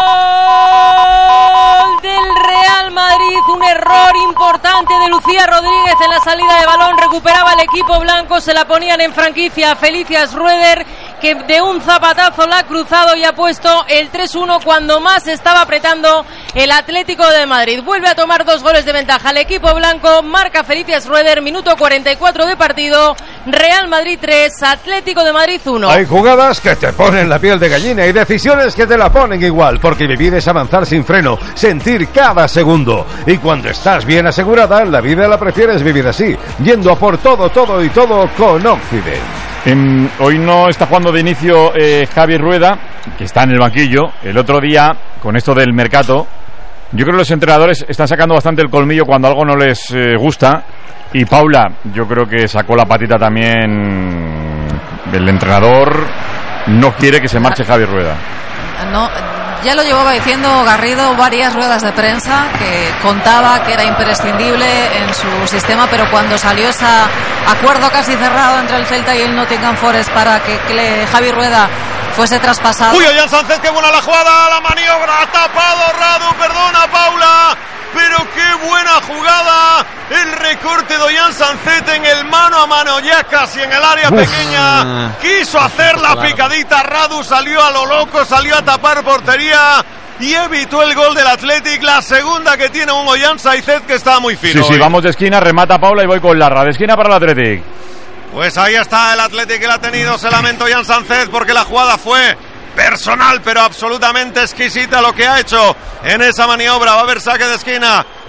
del Real Madrid, un error importante de Lucía Rodríguez en la salida de balón, recuperaba el equipo blanco, se la ponían en franquicia a Felicia Schroeder, que de un zapatazo la ha cruzado y ha puesto el tres uno cuando más estaba apretando el Atlético de Madrid. Vuelve a tomar dos goles de ventaja el equipo blanco, marca Felicia Schroeder, minuto cuarenta y cuatro de partido, Real Madrid tres, Atlético de Madrid uno. Hay jugadas que te ponen la piel de gallina y decisiones que te la ponen igual, porque vivir es avanzar sin freno, sentir cada segundo. Y cuando estás bien asegurada, la vida la prefieres vivir así, yendo a por todo, todo y todo con Occident. En, hoy no está jugando de inicio eh, Javi Rueda, que está en el banquillo. El otro día, con esto del mercado, yo creo que los entrenadores están sacando bastante el colmillo cuando algo no les eh, gusta. Y Paula, yo creo que sacó la patita también. El entrenador no quiere que se marche Javi Rueda. No, ya lo llevaba diciendo Garrido varias ruedas de prensa, que contaba que era imprescindible en su sistema, pero cuando salió ese acuerdo casi cerrado entre el Celta y el Nottingham Forest para que, que le, Javi Rueda fuese traspasado. Uy, Ollán Sánchez, qué buena la jugada, la maniobra, ha tapado Radu, perdona Paula, pero qué buena jugada, el recorte de Ollán Sánchez en el mano a mano, ya casi en el área Uf. pequeña, quiso hacer la Claro. picadita, Radu salió a lo loco, salió a tapar portería y evitó el gol del Athletic, la segunda que tiene un Ollán Sánchez que está muy fino. Sí, sí, hoy. vamos de esquina, remata Paula y voy con Larra. De esquina para el Athletic. Pues ahí está el Athletic que la ha tenido, se lamenta Ollán Sánchez porque la jugada fue personal, pero absolutamente exquisita lo que ha hecho en esa maniobra. Va a haber saque de esquina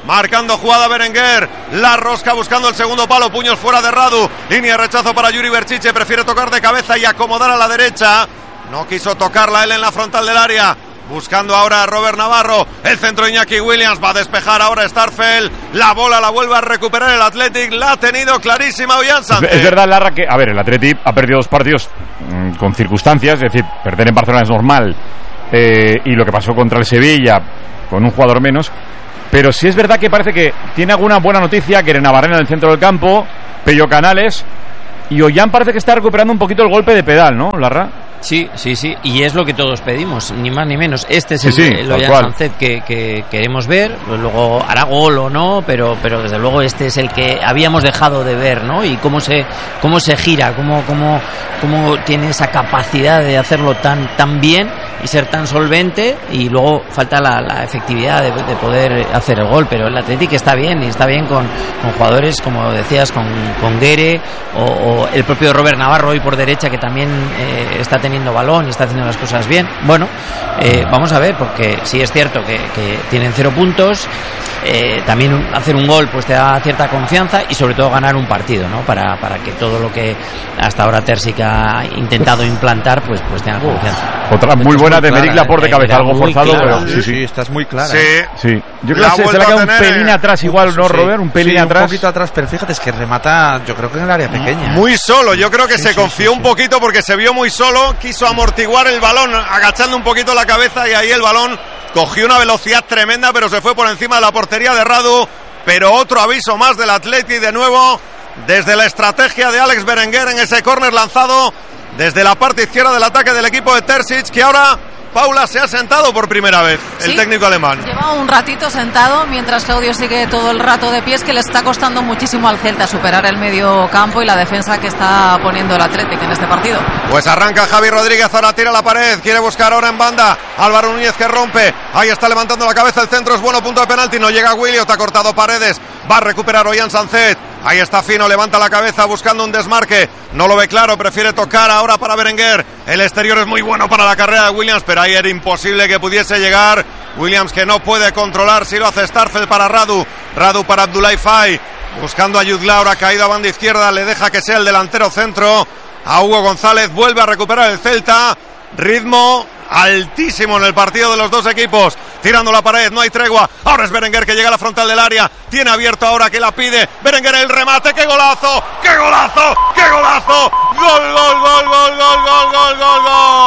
marcando jugada Berenguer, la rosca buscando el segundo palo, puños fuera de Radu, línea de rechazo para Yuri Berchiche, prefiere tocar de cabeza y acomodar a la derecha, no quiso tocarla él en la frontal del área, buscando ahora a Robert Navarro, el centro Iñaki Williams, va a despejar ahora Starfelt, la bola la vuelve a recuperar el Athletic, la ha tenido clarísima Ollán Sánchez. Es verdad, Larra, que, a ver, el Athletic ha perdido dos partidos mmm, con circunstancias, es decir, perder en Barcelona es normal, eh, y lo que pasó contra el Sevilla, con un jugador menos, pero sí es verdad que parece que tiene alguna buena noticia, que Navarrena en el centro del campo, Pello Canales, y Ollán parece que está recuperando un poquito el golpe de pedal, ¿no, Larra? Sí, sí, sí, y es lo que todos pedimos, ni más ni menos. Este es sí, el, sí, el Ollán Sánchez que, que queremos ver, luego hará gol o no, pero, pero desde luego este es el que habíamos dejado de ver, ¿no? Y cómo se, cómo se gira, cómo, cómo, cómo tiene esa capacidad de hacerlo tan, tan bien y ser tan solvente, y luego falta la, la efectividad de, de poder hacer el gol, pero el Athletic está bien, y está bien con, con jugadores, como decías, con, con Guere o, o el propio Robert Navarro hoy por derecha, que también eh, está teniendo balón y está haciendo las cosas bien. Bueno, eh, vamos a ver, porque sí es cierto que, que tienen cero puntos, eh, también un, hacer un gol pues te da cierta confianza, y sobre todo ganar un partido, ¿no? Para, para que todo lo que hasta ahora Terzic ha intentado implantar pues, pues tenga confianza. Otra muy buena de Meric Laporte de cabeza, algo forzado, clara, pero sí, sí, sí, estás muy clara. Sí, ¿eh? sí. Yo creo que se, se le queda un pelín atrás igual, ¿no, sí, Robert? Un pelín sí, atrás. Un poquito atrás, pero fíjate, es que remata, yo creo que en el área pequeña. Muy solo, yo creo que sí, se sí, confió sí, un poquito porque se vio muy solo, quiso amortiguar el balón agachando un poquito la cabeza, y ahí el balón cogió una velocidad tremenda, pero se fue por encima de la portería de Radu. Pero otro aviso más del Athletic de nuevo, desde la estrategia de Alex Berenguer en ese córner lanzado desde la parte izquierda del ataque del equipo de Terzic, que ahora, Paula, se ha sentado por primera vez, el sí, técnico alemán. Lleva un ratito sentado, mientras Claudio sigue todo el rato de pies, que le está costando muchísimo al Celta superar el medio campo y la defensa que está poniendo el Athletic en este partido. Pues arranca Javi Rodríguez, ahora tira la pared, quiere buscar ahora en banda, Álvaro Núñez que rompe, ahí está levantando la cabeza, el centro es bueno, punto de penalti, no llega Williot, ha cortado Paredes, va a recuperar Ollán Sánchez, ahí está Fino, levanta la cabeza buscando un desmarque, no lo ve claro, prefiere tocar ahora para Berenguer, el exterior es muy bueno para la carrera de Williams, pero ahí era imposible que pudiese llegar, Williams que no puede controlar, si lo hace Starfelt para Radu, Radu para Abdoulaye Faye, buscando a Jude Laura, caído a banda izquierda, le deja que sea el delantero centro, a Hugo González, vuelve a recuperar el Celta, ritmo altísimo en el partido de los dos equipos, tirando la pared, no hay tregua, ahora es Berenguer que llega a la frontal del área, tiene abierto ahora que la pide, Berenguer el remate, ¡qué golazo! ¡Qué golazo! ¡Qué golazo! ¡Gol, gol, gol, gol, gol, gol, gol, gol,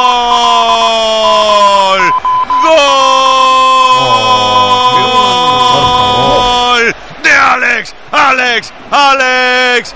gol! ¡Gol! ¡De Alex! ¡Alex! ¡Alex!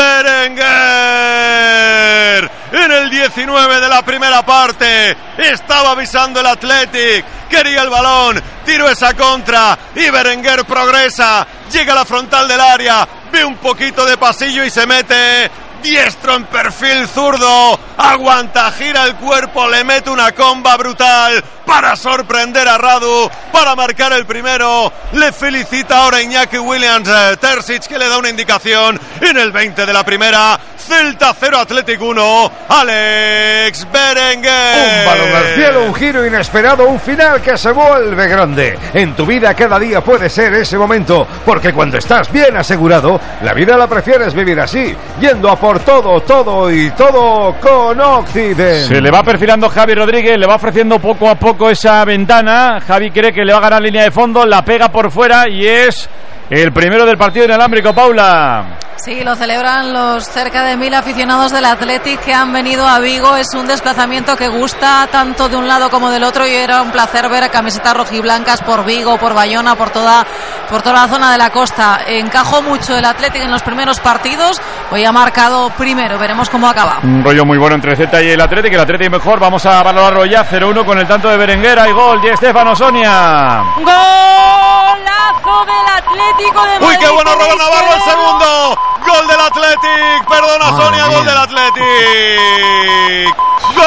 Berenguer en el diecinueve de la primera parte, estaba avisando el Athletic, quería el balón, tiró esa contra y Berenguer progresa, llega a la frontal del área, ve un poquito de pasillo y se mete, diestro en perfil zurdo, aguanta, gira el cuerpo, le mete una comba brutal para sorprender a Radu, para marcar el primero, le felicita ahora Iñaki Williams, eh, Terzic, que le da una indicación en el veinte de la primera, Celta cero, Athletic uno, Alex Berenguer. Un balón al cielo, un giro inesperado, un final que se vuelve grande. En tu vida cada día puede ser ese momento, porque cuando estás bien asegurado, la vida la prefieres vivir así, yendo a por todo, todo y todo con Occident. Se le va perfilando Javi Rodríguez, le va ofreciendo poco a poco esa ventana. Javi cree que le va a ganar línea de fondo, la pega por fuera y es el primero del partido inalámbrico, Paula. Sí, lo celebran los cerca de mil aficionados del Athletic que han venido a Vigo. Es un desplazamiento que gusta tanto de un lado como del otro y era un placer ver camisetas rojiblancas por Vigo, por Bayona, por toda, por toda la zona de la costa. Encajó mucho el Athletic en los primeros partidos. Hoy ha marcado primero, veremos cómo acaba. Un rollo muy bueno entre el Celta y el Athletic, el Athletic mejor. Vamos a valorarlo ya, cero uno con el tanto de Berenguer. Hay gol, Di Stéfano, Sonia. Golazo del Atlético de Madrid. Uy, qué bueno Robert Navarro el segundo. Gol del Athletic, perdona Madre Sonia, mía. Gol del Athletic. Gol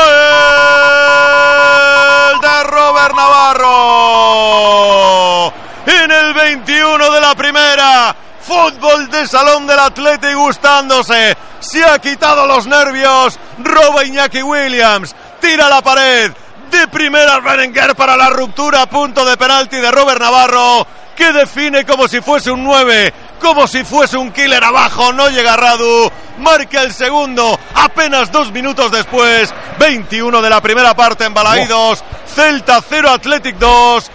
de Robert Navarro. En el veintiuno de la primera. Fútbol de salón del Athletic gustándose. Se ha quitado los nervios. Roba Iñaki Williams. Tira la pared. De primera Berenguer para la ruptura. Punto de penalti de Robert Navarro. que define como si fuese un nueve, como si fuese un killer abajo, no llega Radu, marca el segundo apenas dos minutos después, veintiuno de la primera parte en Balaídos, Celta cero, Athletic dos,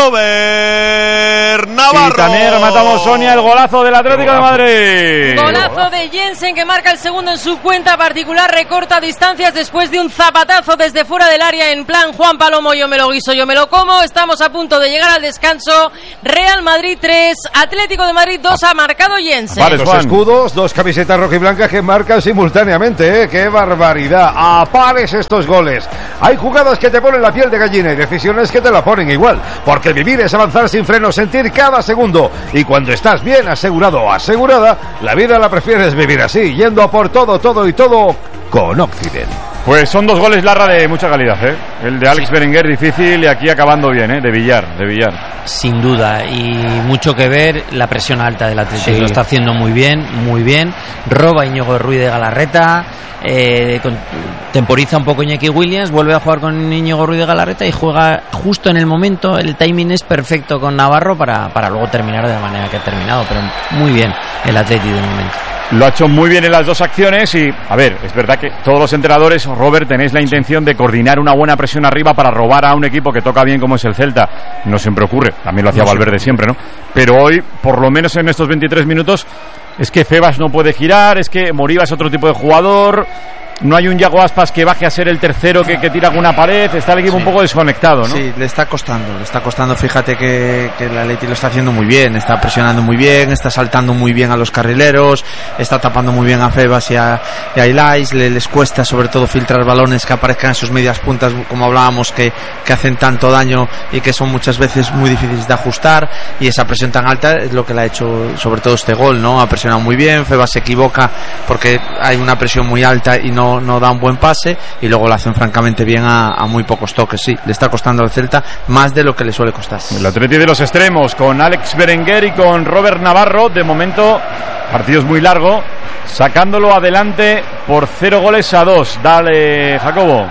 Robert Navarro. Y también rematamos, Sonia, el golazo del Atlético de Madrid. Golazo de Jensen, que marca el segundo en su cuenta particular, recorta distancias después de un zapatazo desde fuera del área en plan Juan Palomo, yo me lo guiso, yo me lo como. Estamos a punto de llegar al descanso. Real Madrid tres, Atlético de Madrid dos, ha marcado Jensen. Vale, dos escudos, dos camisetas rojiblancas que marcan simultáneamente, ¿eh? ¡Qué barbaridad! A pares estos goles. Hay jugadas que te ponen la piel de gallina y decisiones que te la ponen igual. Porque vivir es avanzar sin freno, sentir cada segundo. Y cuando estás bien asegurado o asegurada, la vida la prefieres vivir así, yendo a por todo, todo y todo con Occident. Pues son dos goles, Larra, de mucha calidad, ¿eh? El de Alex Berenguer difícil y aquí acabando bien, ¿eh? De Villar, de Villar. Sin duda, y mucho que ver la presión alta del Atlético. Sí. Lo está haciendo muy bien, muy bien. Roba Íñigo Ruiz de Galarreta, eh, con, temporiza un poco Iñaki Williams, vuelve a jugar con Íñigo Ruiz de Galarreta y juega justo en el momento. El timing es perfecto con Navarro para, para luego terminar de la manera que ha terminado, pero muy bien el Atlético de momento. Lo ha hecho muy bien en las dos acciones y, a ver, es verdad que todos los entrenadores, Robert, tenéis la intención de coordinar una buena presión arriba para robar a un equipo que toca bien como es el Celta. No siempre ocurre, también lo hacía no Valverde siempre, ¿no? Pero hoy, por lo menos en estos veintitrés minutos, es que Febas no puede girar, es que Moriba es otro tipo de jugador. No hay un Yago Aspas que baje a ser el tercero que, que tira alguna pared. Está el equipo sí. un poco desconectado, ¿no? Sí, le está costando, le está costando. Fíjate que, que el Atleti lo está haciendo muy bien. Está presionando muy bien, está saltando muy bien a los carrileros, está tapando muy bien a Febas y a, y a Ilais. Le, les cuesta sobre todo filtrar balones que aparezcan en sus medias puntas, como hablábamos, que, que hacen tanto daño y que son muchas veces muy difíciles de ajustar. Y esa presión tan alta es lo que le ha hecho sobre todo este gol, ¿no? Ha presionado muy bien, Febas se equivoca porque hay una presión muy alta y no no da un buen pase y luego lo hacen francamente bien a, a muy pocos toques. Sí, le está costando al Celta más de lo que le suele costar. El Atleti de los extremos con Alex Berenguer y con Robert Navarro, de momento partidos muy largo, sacándolo adelante por cero goles a dos. Dale, Jacobo.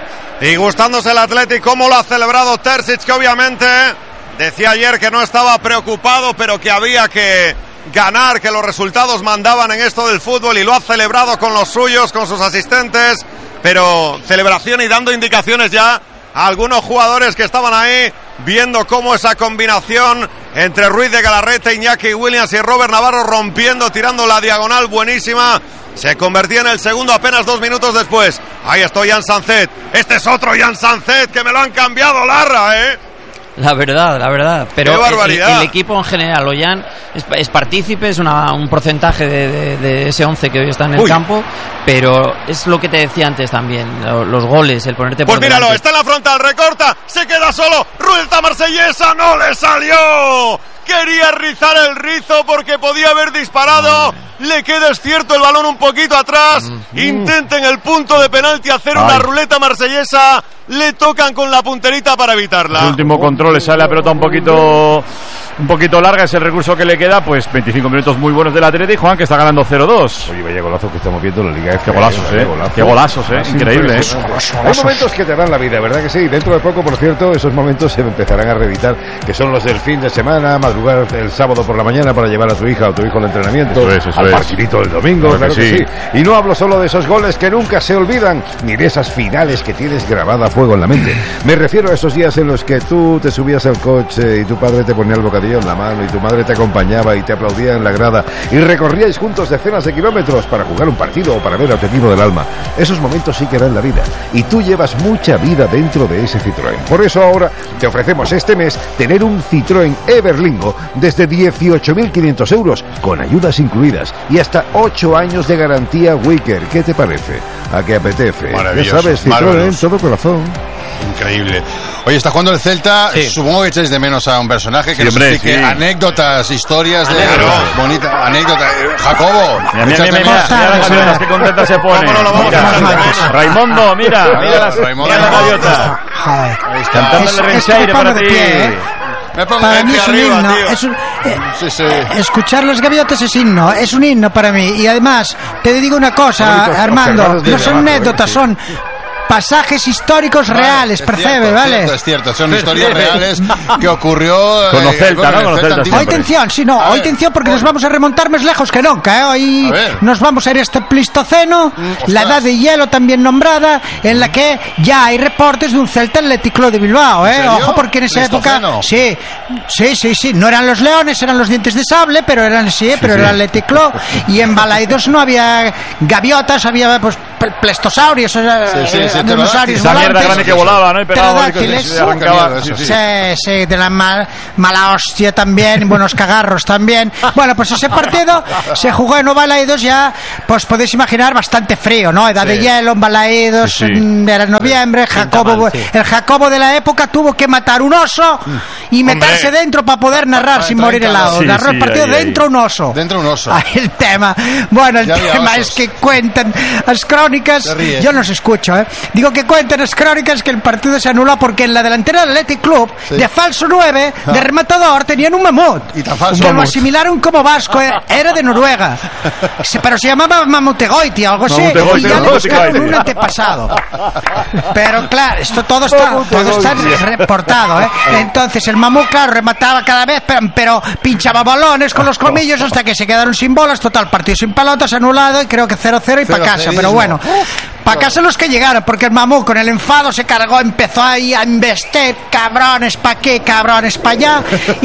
Y gustándose el Atleti cómo lo ha celebrado Terzic, que obviamente decía ayer que no estaba preocupado, pero que había que ganar, que los resultados mandaban en esto del fútbol, y lo ha celebrado con los suyos, con sus asistentes, pero celebración y dando indicaciones ya a algunos jugadores que estaban ahí viendo cómo esa combinación entre Ruiz de Galarreta, Iñaki Williams y Robert Navarro rompiendo, tirando la diagonal buenísima, se convertía en el segundo apenas dos minutos después. Ahí está Jan Sanzet, este es otro Jan Sanzet que me lo han cambiado, Larra, eh La verdad, la verdad. Pero el, el equipo en general, Ollán es, es partícipe, es una, un porcentaje de, de, de ese once que hoy está en el Uy. campo, pero es lo que te decía antes también, los goles, el ponerte por Pues míralo, delante. Está en la frontal, recorta, se queda solo, Ruelta Marsellesa, no le salió. Quería rizar el rizo porque podía haber disparado. Le queda, es cierto, el balón un poquito atrás. Mm. Intenta en el punto de penalti hacer Ay. una ruleta marsellesa. Le tocan con la punterita para evitarla. El último control, le sale la pelota un poquito un poquito larga, es el recurso que le queda. Pues veinticinco minutos muy buenos del Atleti, Juan, que está ganando cero dos. Oye, vaya golazo que estamos viendo en la Liga F. Qué golazos, eh. Golazo. Qué golazos, eh. Increíble, eh. Hay momentos que te dan la vida, ¿verdad que sí? Dentro de poco, por cierto, esos momentos se empezarán a reeditar, que son los del fin de semana, madrugar el sábado por la mañana para llevar a tu hija o tu hijo al entrenamiento, eso es, eso al es. partidito del domingo, claro, claro que, sí. que sí. Y no hablo solo de esos goles que nunca se olvidan, ni de esas finales que tienes grabada a fuego en la mente. Me refiero a esos días en los que tú te subías al coche y tu padre te ponía el bocadillo en la mano y tu madre te acompañaba y te aplaudía en la grada y recorríais juntos decenas de kilómetros para jugar un partido o para ver a tu equipo del alma. Esos momentos sí que dan la vida y tú llevas mucha vida dentro de ese Citroën. Por eso ahora te ofrecemos este mes tener un Citroën Everlingo desde dieciocho mil quinientos euros con ayudas incluidas y hasta ocho años de garantía Wicker. ¿Qué te parece? ¿A qué apetece? Ya sabes, Citroën, todo corazón. Increíble. Oye, está jugando el Celta. Sí. Supongo que echáis de menos a un personaje que sí, nos hombre, explique sí. anécdotas, historias de anécdotas. bonita anécdota. Jacobo, mira, mira, mira, mira, mira las gaviotas, qué contenta se pone. Vámonos, vamos mira, Raimundo, mira, mira las, Raimundo, mira las gaviotas. Cantando el Renseire para ti. ¿eh? Para mí es un arriba, himno, es un, eh, sí, sí. escuchar los gaviotas es himno, es un himno para mí. Y además, te digo una cosa, Armando, no son anécdotas, son pasajes históricos vale, reales, percebe, ¿vale? Cierto, es cierto, son historias reales que ocurrió con los Celta, ¿no? Con los Celta. Hoy atención, sí, no, hoy atención porque nos vamos a remontar más lejos que nunca, ¿eh? Hoy nos vamos a ir a este Pleistoceno, mm, la edad de hielo también nombrada, en la que ya hay reportes de un Celta Athletic Club de Bilbao, ¿eh? Ojo, porque en esa época, sí, sí, sí, sí, no eran los leones, eran los dientes de sable, pero eran, sí, pero sí, era el Athletic Club, y en Balaidos no había gaviotas, había pues plestosaurios, sí, sí, sí, dinosaurios esa mierda grande que volaba, ¿no? Y pterodáctiles, sí, sí, sí, de la mal, mala hostia también, buenos cagarros también. Bueno, pues ese partido se jugó en Balaidos ya, pues podéis imaginar, bastante frío, ¿no? Edad sí. de hielo en Balaidos, sí, sí. era noviembre, Jacobo, mal, sí. el Jacobo de la época tuvo que matar un oso y meterse Hombre. dentro para poder narrar sin morir helado. Sí, Narró sí, el partido ahí, dentro ahí. un oso. Dentro un oso. Ahí el tema. Bueno, el ya tema es que cuentan las crónicas, yo no os escucho, ¿eh? Digo que cuentan las crónicas que el partido se anuló porque en la delantera del Athletic Club, sí. de falso nueve, ah. de rematador, tenían un mamut. Y tan falso. Que lo asimilaron como vasco, era de Noruega. Pero se llamaba Mamutegoiti o algo así. Y ya le buscaron un antepasado. Pero claro, esto todo está, todo está reportado, ¿eh? Entonces el mamut, claro, remataba cada vez, pero, pero pinchaba balones con los colmillos hasta que se quedaron sin bolas. Total, partido sin pelotas, anulado y creo que cero cero y para casa. Pero bueno, para casa los que llegaron, porque el mamut con el enfado se cargó, empezó ahí a investir, cabrones pa' aquí, cabrones pa' allá,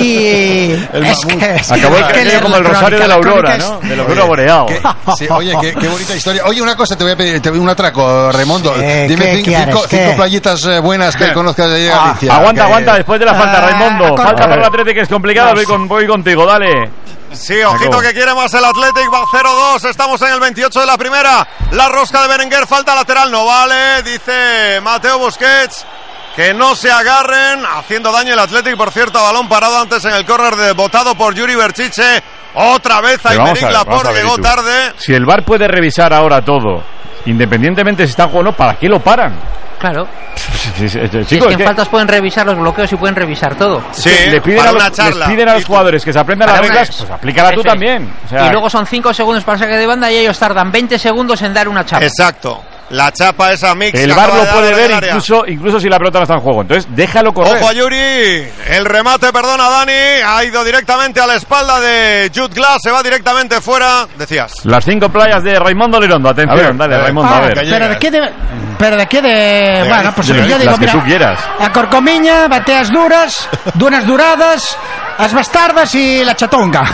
y el es que, acabó el que como el rosario de la aurora, ¿no? De la aurora boreal. Sí, oye, qué, qué bonita historia. Oye, una cosa, te voy a pedir, te voy a un atraco, Raimundo. Eh, Dime cinco, cinco, cinco playitas eh, buenas que conozcas de allí a Galicia. Ah, aguanta, que... aguanta, después de la falta, ah, Raimundo. Falta para el Atlético, que es complicado, voy, con, voy contigo, dale. Sí, ojito que quiere más el Athletic, va cero dos, estamos en el veintiocho de la primera, la rosca de Berenguer, falta lateral, no vale, dice Mateo Busquets, que no se agarren, haciendo daño el Athletic, por cierto, balón parado antes en el córner de botado por Yuri Berchiche, otra vez Aymeric Laporte, llegó tarde. Si el V A R puede revisar ahora todo, independientemente si están jugando, ¿para qué lo paran? Claro. Sí, sí, sí, chicos, es que en que... faltas pueden revisar los bloqueos y pueden revisar todo. Sí, le piden para a los, una charla. Les piden a los jugadores que se aprendan para las reglas, pues aplícala tú también. O sea, y luego son cinco segundos para saque de banda y ellos tardan veinte segundos en dar una chapa. Exacto. La chapa esa mix. El V A R lo puede ver incluso, incluso si la pelota no está en juego. Entonces déjalo correr. Ojo a Yuri. El remate, perdona Dani. Ha ido directamente a la espalda de Jude Glass. Se va directamente fuera. Decías. Las cinco playas de Raimundo Lirondo. Atención, ver, dale, Raimundo, ah, a ver. Pero de qué de. Pero de qué de. Bueno, pues de, yo digo, las que mira, tú quieras. A Corcomiña, bateas duras, dunas duradas, las bastardas y la chatonga.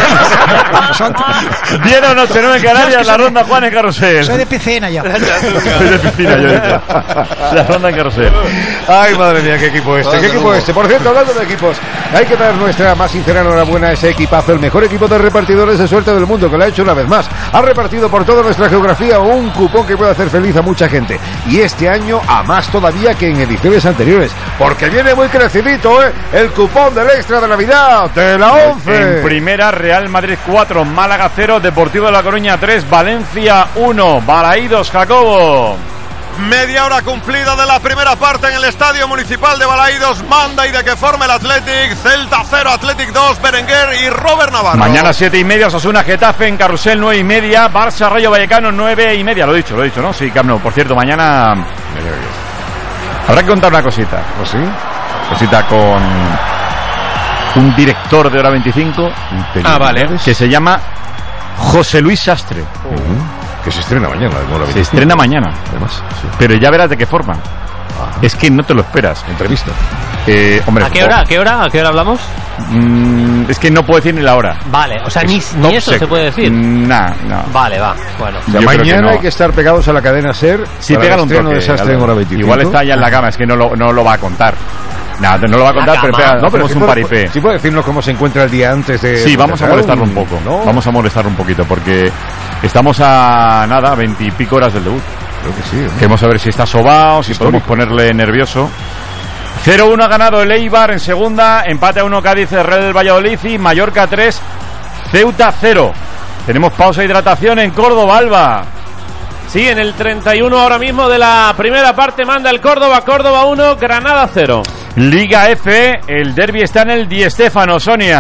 Dieron noche nueve en Canarias, la ronda Juan en Carrusel. Soy de piscina yo. Soy de piscina yo. Dice. La ronda en Carrusel. Ay, madre mía, qué equipo este, qué equipo este. Por cierto, hablando de equipos, hay que dar nuestra más sincera enhorabuena a ese equipazo, el mejor equipo de repartidores de suerte del mundo, que lo ha hecho una vez más. Ha repartido por toda nuestra geografía un cupón que puede hacer feliz a mucha gente. Y este año a más todavía que en ediciones anteriores, porque viene muy crecidito, ¿eh? El cupón del extra de Navidad de la once. En primera, Real Madrid cuatro, Málaga cero, Deportivo de La Coruña tres, Valencia uno, Balaidos, Jacobo. Media hora cumplida de la primera parte en el Estadio Municipal de Balaidos. Manda y de qué forma el Athletic. Celta cero, Athletic dos, Berenguer y Robert Navarro. Mañana siete y media, Osasuna Getafe en Carrusel nueve y media, Barça Rayo Vallecano nueve y media. Lo he dicho, lo he dicho, ¿no? Sí, Camp Nou. Por cierto, mañana habrá que contar una cosita. ¿O sí? Cosita con un director de Hora veinticinco. Ah, vale. Que se llama José Luis Sastre. Uh-huh. Que se estrena mañana. Se estrena mañana. Además, sí. Pero ya verás de qué forma. Ajá. Es que no te lo esperas. Entrevista. Eh, hombre, ¿A qué hora? ¿A qué hora? ¿A qué hora hablamos? Mm, es que no puedo decir ni la hora. Vale, o sea, ni, ni eso sec. se puede decir. Nah, no. Vale, va. Bueno. O sea, mañana que no. Hay que estar pegados a la cadena SER. Sí, pega un toque. De Sastre en Hora veinticinco. Igual está ya en la cama, es que no lo, no lo va a contar. No, no lo va a contar, pero, pega, no, pero es un paripé. ¿Sí puede decirnos cómo se encuentra el día antes de...? Sí, vamos a molestarlo un poco, ¿no? Vamos a molestarlo un poquito, porque estamos a, nada, veintipico horas del debut. Creo que sí. ¿no? Queremos saber si está sobao, si podemos ponerle nervioso. cero uno ha ganado el Eibar en segunda, empate a uno Cádiz, Real Valladolid y Mallorca tres, Ceuta cero. Tenemos pausa de hidratación en Córdoba, Alba. Sí, en el treinta y uno ahora mismo de la primera parte manda el Córdoba, Córdoba uno, Granada cero. Liga F, el derbi está en el Di Stéfano, Sonia.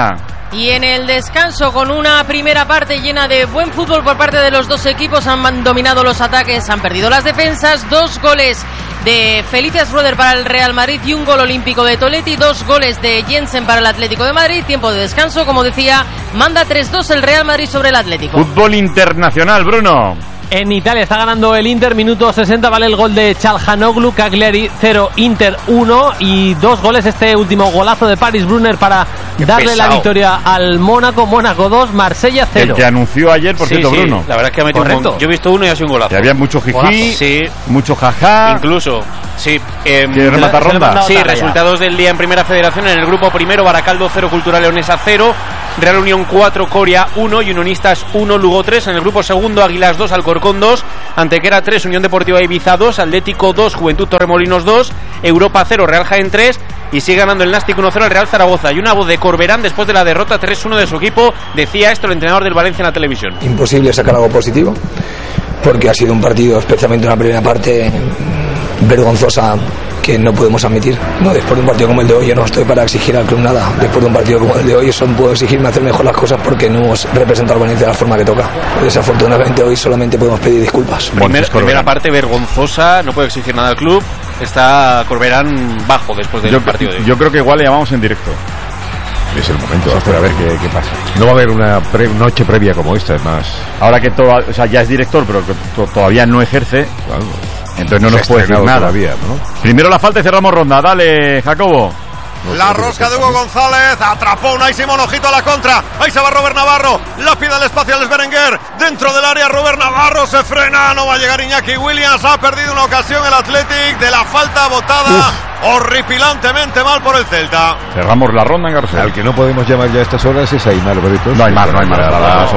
Y en el descanso, con una primera parte llena de buen fútbol por parte de los dos equipos, han dominado los ataques, han perdido las defensas. Dos goles de Felice Schroeder para el Real Madrid y un gol olímpico de Toletti, dos goles de Jensen para el Atlético de Madrid. Tiempo de descanso, como decía, manda tres dos el Real Madrid sobre el Atlético. Fútbol internacional, Bruno. En Italia está ganando el Inter, minuto sesenta, vale el gol de Çalhanoğlu, Cagliari cero, Inter uno, y dos goles, este último golazo de Paris Brunner para Qué darle pesado. la victoria al Mónaco, Mónaco dos, Marsella cero. El que anunció ayer, por sí, cierto, sí, Bruno. La verdad es que ha metido un, yo he visto uno y ha sido un golazo. Que había mucho jiji, sí. mucho jajá. Incluso, sí. Eh, ¿Que remata ronda? Sí, resultados del día en Primera Federación. En el grupo primero, Baracaldo cero, Cultural Leonesa cero, Real Unión cuatro, Coria uno y Unionistas uno, Lugo tres. En el grupo segundo, Águilas dos, Alcorcón dos, Antequera tres, Unión Deportiva Ibiza dos, Atlético dos, Juventud Torremolinos dos, Europa cero, Real Jaén tres, y sigue ganando el Nástic uno cero al Real Zaragoza. Y una voz de Corberán después de la derrota tres uno de su equipo. Decía esto el entrenador del Valencia en la televisión. Imposible sacar algo positivo, porque ha sido un partido, especialmente en la primera parte, vergonzosa, que no podemos admitir. No, después de un partido como el de hoy, yo no estoy para exigir al club nada. Después de un partido como el de hoy, solo puedo exigirme hacer mejor las cosas porque no hemos representado a Valencia de la forma que toca. Desafortunadamente hoy solamente podemos pedir disculpas. Primer, primera parte vergonzosa, no puedo exigir nada al club. Está Corberán bajo después del yo, partido de hoy. Yo creo que igual le llamamos en directo. Es el momento, hacer a ver qué, qué pasa. No va a haber una pre noche previa como esta, es más. Ahora que todo, o sea, ya es director, pero que to todavía no ejerce, claro, entonces no nos puede decir nada. Todavía, ¿no? Primero la falta y cerramos ronda. Dale, Jacobo. La rosca de Hugo González, atrapó Unai Simón, ojito a la contra, ahí se va Robert Navarro, la pide el espacio al Berenguer, dentro del área Robert Navarro se frena, no va a llegar Iñaki Williams, ha perdido una ocasión el Athletic de la falta botada. Uf. Horripilantemente mal por el Celta. Cerramos la ronda en García. Al que no podemos llamar ya a estas horas es Aymar Britos. No hay más, no hay más.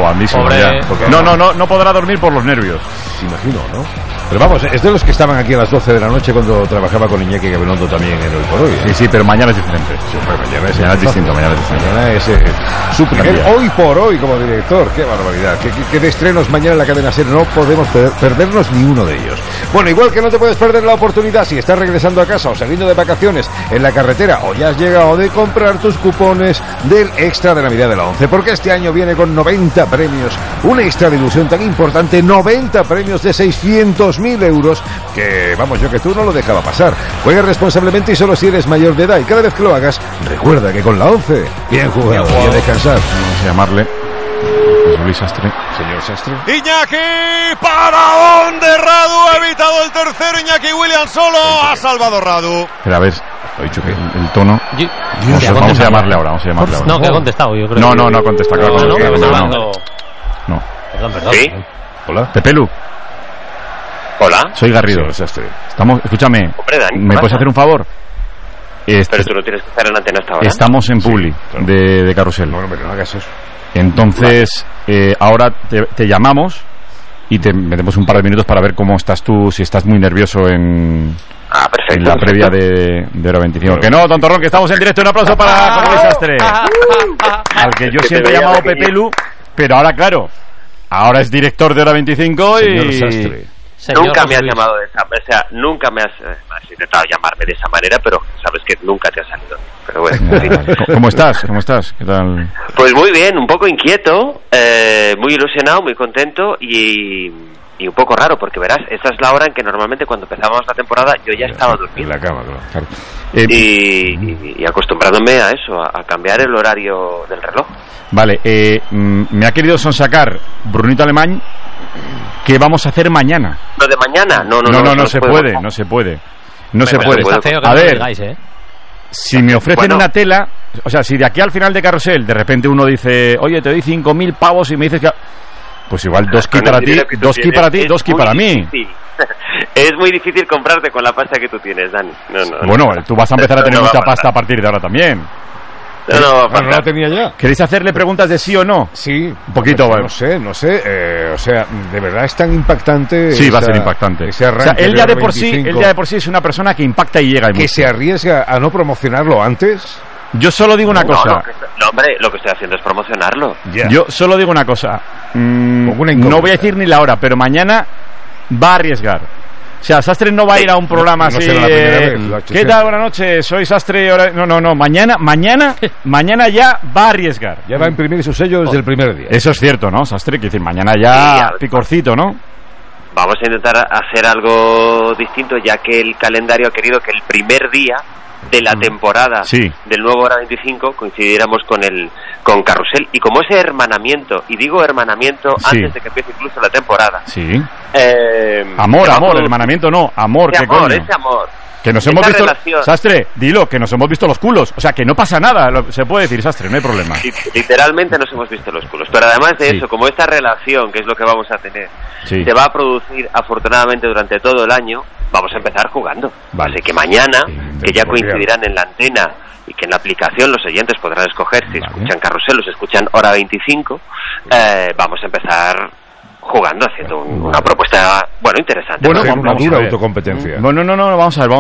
No, no, no, no podrá dormir por los nervios. Imagino, ¿no? Pero vamos, es de los que estaban aquí a las doce de la noche cuando trabajaba con Iñaki Gabilondo también en Hoy por Hoy, ¿eh? Sí, sí, pero mañana es diferente. Sí, pero mañana es, mañana es distinto, mañana es distinto. Mañana es eh, su primer Hoy por Hoy como director. ¡Qué barbaridad! ¿Qué, qué, qué de estrenos mañana en la cadena SER? No podemos per perdernos ni uno de ellos. Bueno, igual que no te puedes perder la oportunidad si estás regresando a casa o saliendo de vacaciones en la carretera o ya has llegado, de comprar tus cupones del Extra de Navidad de la once, porque este año viene con noventa premios, un extra de ilusión tan importante, noventa premios de seiscientos mil euros, que vamos, yo que tú no lo dejaba pasar. Juega responsablemente y solo si eres mayor de edad, y cada vez que lo hagas, recuerda que con la once, bien jugado, y a descansar. Vamos a llamarle Luis Sastre. Señor Sastre. Iñaki, para dónde Radu, ha evitado el tercero, Iñaki Williams solo, ha salvado Radu. Pero a ver, he dicho que el tono. Yo, vamos, a, vamos a llamarle ahora, vamos a llamarle ahora. No, que ha contestado, yo creo. No, no, no ha contestado. No, claro, no, que, no, no, no. no. Perdón, perdón. ¿Sí? Hola. Pepelu. Hola. Soy Garrido. Sí, Sastre. Estamos, escúchame. Hombre, Dani, ¿me puedes hacer un favor? Este, pero tú no tienes que estar en antena hasta ahora. Estamos en Publi, sí, claro. de, de Carrusel. No, no, pero no hagas eso. Entonces, eh, ahora te, te llamamos y te metemos un par de minutos para ver cómo estás tú, si estás muy nervioso en, ah, perfecto, en la previa de, de Hora veinticinco. Que no, tontorrón, que estamos en directo. Un aplauso para José Luis Sastre, al que yo siempre he llamado Pepelu, pero ahora, claro, ahora es director de Hora veinticinco y... Sastre. Señor nunca me has llamado de esa, o sea, nunca me has, eh, has intentado llamarme de esa manera, pero sabes que nunca te ha salido. Pero bueno, sí. ¿Cómo estás? ¿Cómo estás? ¿Qué tal? Pues muy bien, un poco inquieto, eh, muy ilusionado, muy contento y, y un poco raro, porque verás, esta es la hora en que normalmente cuando empezábamos la temporada yo ya estaba durmiendo. En la cama, claro. Eh, y, y, y acostumbrándome a eso, a, a cambiar el horario del reloj. Vale, eh, me ha querido sonsacar Brunito Alemán. ¿Qué vamos a hacer mañana? ¿Lo de mañana? No, no, no, no, no, no, no se puede, puede no se puede. No se bueno, puede. puede. A ver, digáis, ¿eh? si me ofrecen bueno. una tela, o sea, si de aquí al final de Carrusel de repente uno dice, oye, te doy cinco mil pavos y me dices que... Pues igual dos ki para ti, dos ki para ti, dos ki para mí. Es muy difícil comprarte con la pasta que tú tienes, Dani. No, no, bueno, no, tú vas a empezar a tener no mucha a pasta a partir de ahora también. No, no, no, no la tenía ya. ¿Queréis hacerle preguntas de sí o no? Sí. Un poquito, bueno. No sé, no sé. Eh, o sea, de verdad es tan impactante. Sí, esa, va a ser impactante. Ese o sea, él ya de por sí, él ya de por sí es una persona que impacta y llega. Y que mucho. Se arriesga a no promocionarlo antes. Yo solo digo una no, cosa. No, que, no, hombre, lo que estoy haciendo es promocionarlo. Yeah. Yo solo digo una cosa. Mm, no voy a decir ni la hora, pero mañana va a arriesgar. O sea, Sastre no va a ir a un programa no así. será la primera eh, vez, lo ha hecho ¿Qué siempre. tal? Buenas noches, soy Sastre. Ahora... No, no, no. Mañana, mañana, mañana ya va a arriesgar. Ya va a imprimir su sello desde el primer día. Eso es cierto, ¿no, Sastre? Quiere decir, mañana ya Sí, picorcito, ¿no? Vamos a intentar hacer algo distinto, ya que el calendario ha querido que el primer día de la temporada Sí. del nuevo Hora veinticinco coincidiéramos con el con Carrusel, y como ese hermanamiento, y digo hermanamiento Sí. antes de que empiece incluso la temporada, Sí. eh, Amor, se va a amor, producir hermanamiento no. Amor, ese ¿qué amor, coño? ese amor. Que nos esa hemos visto... relación. Sastre, dilo, que nos hemos visto los culos. O sea, que no pasa nada. Lo- se puede decir, Sastre, no hay problema. Literalmente nos hemos visto los culos. Pero además de Sí. eso, como esta relación, que es lo que vamos a tener, Sí. se va a producir afortunadamente durante todo el año, vamos a empezar jugando. Vale. Así que mañana, que ya pues, coincidirán en la antena y que en la aplicación los oyentes podrán escoger si escuchan Carrusel o si escuchan Hora veinticinco, eh, vamos a empezar jugando, haciendo un- una propuesta, bueno, interesante. Bueno, ¿no? vamos, vamos a dura ver. autocompetencia. Bueno, no, no, no, vamos a ver. Vamos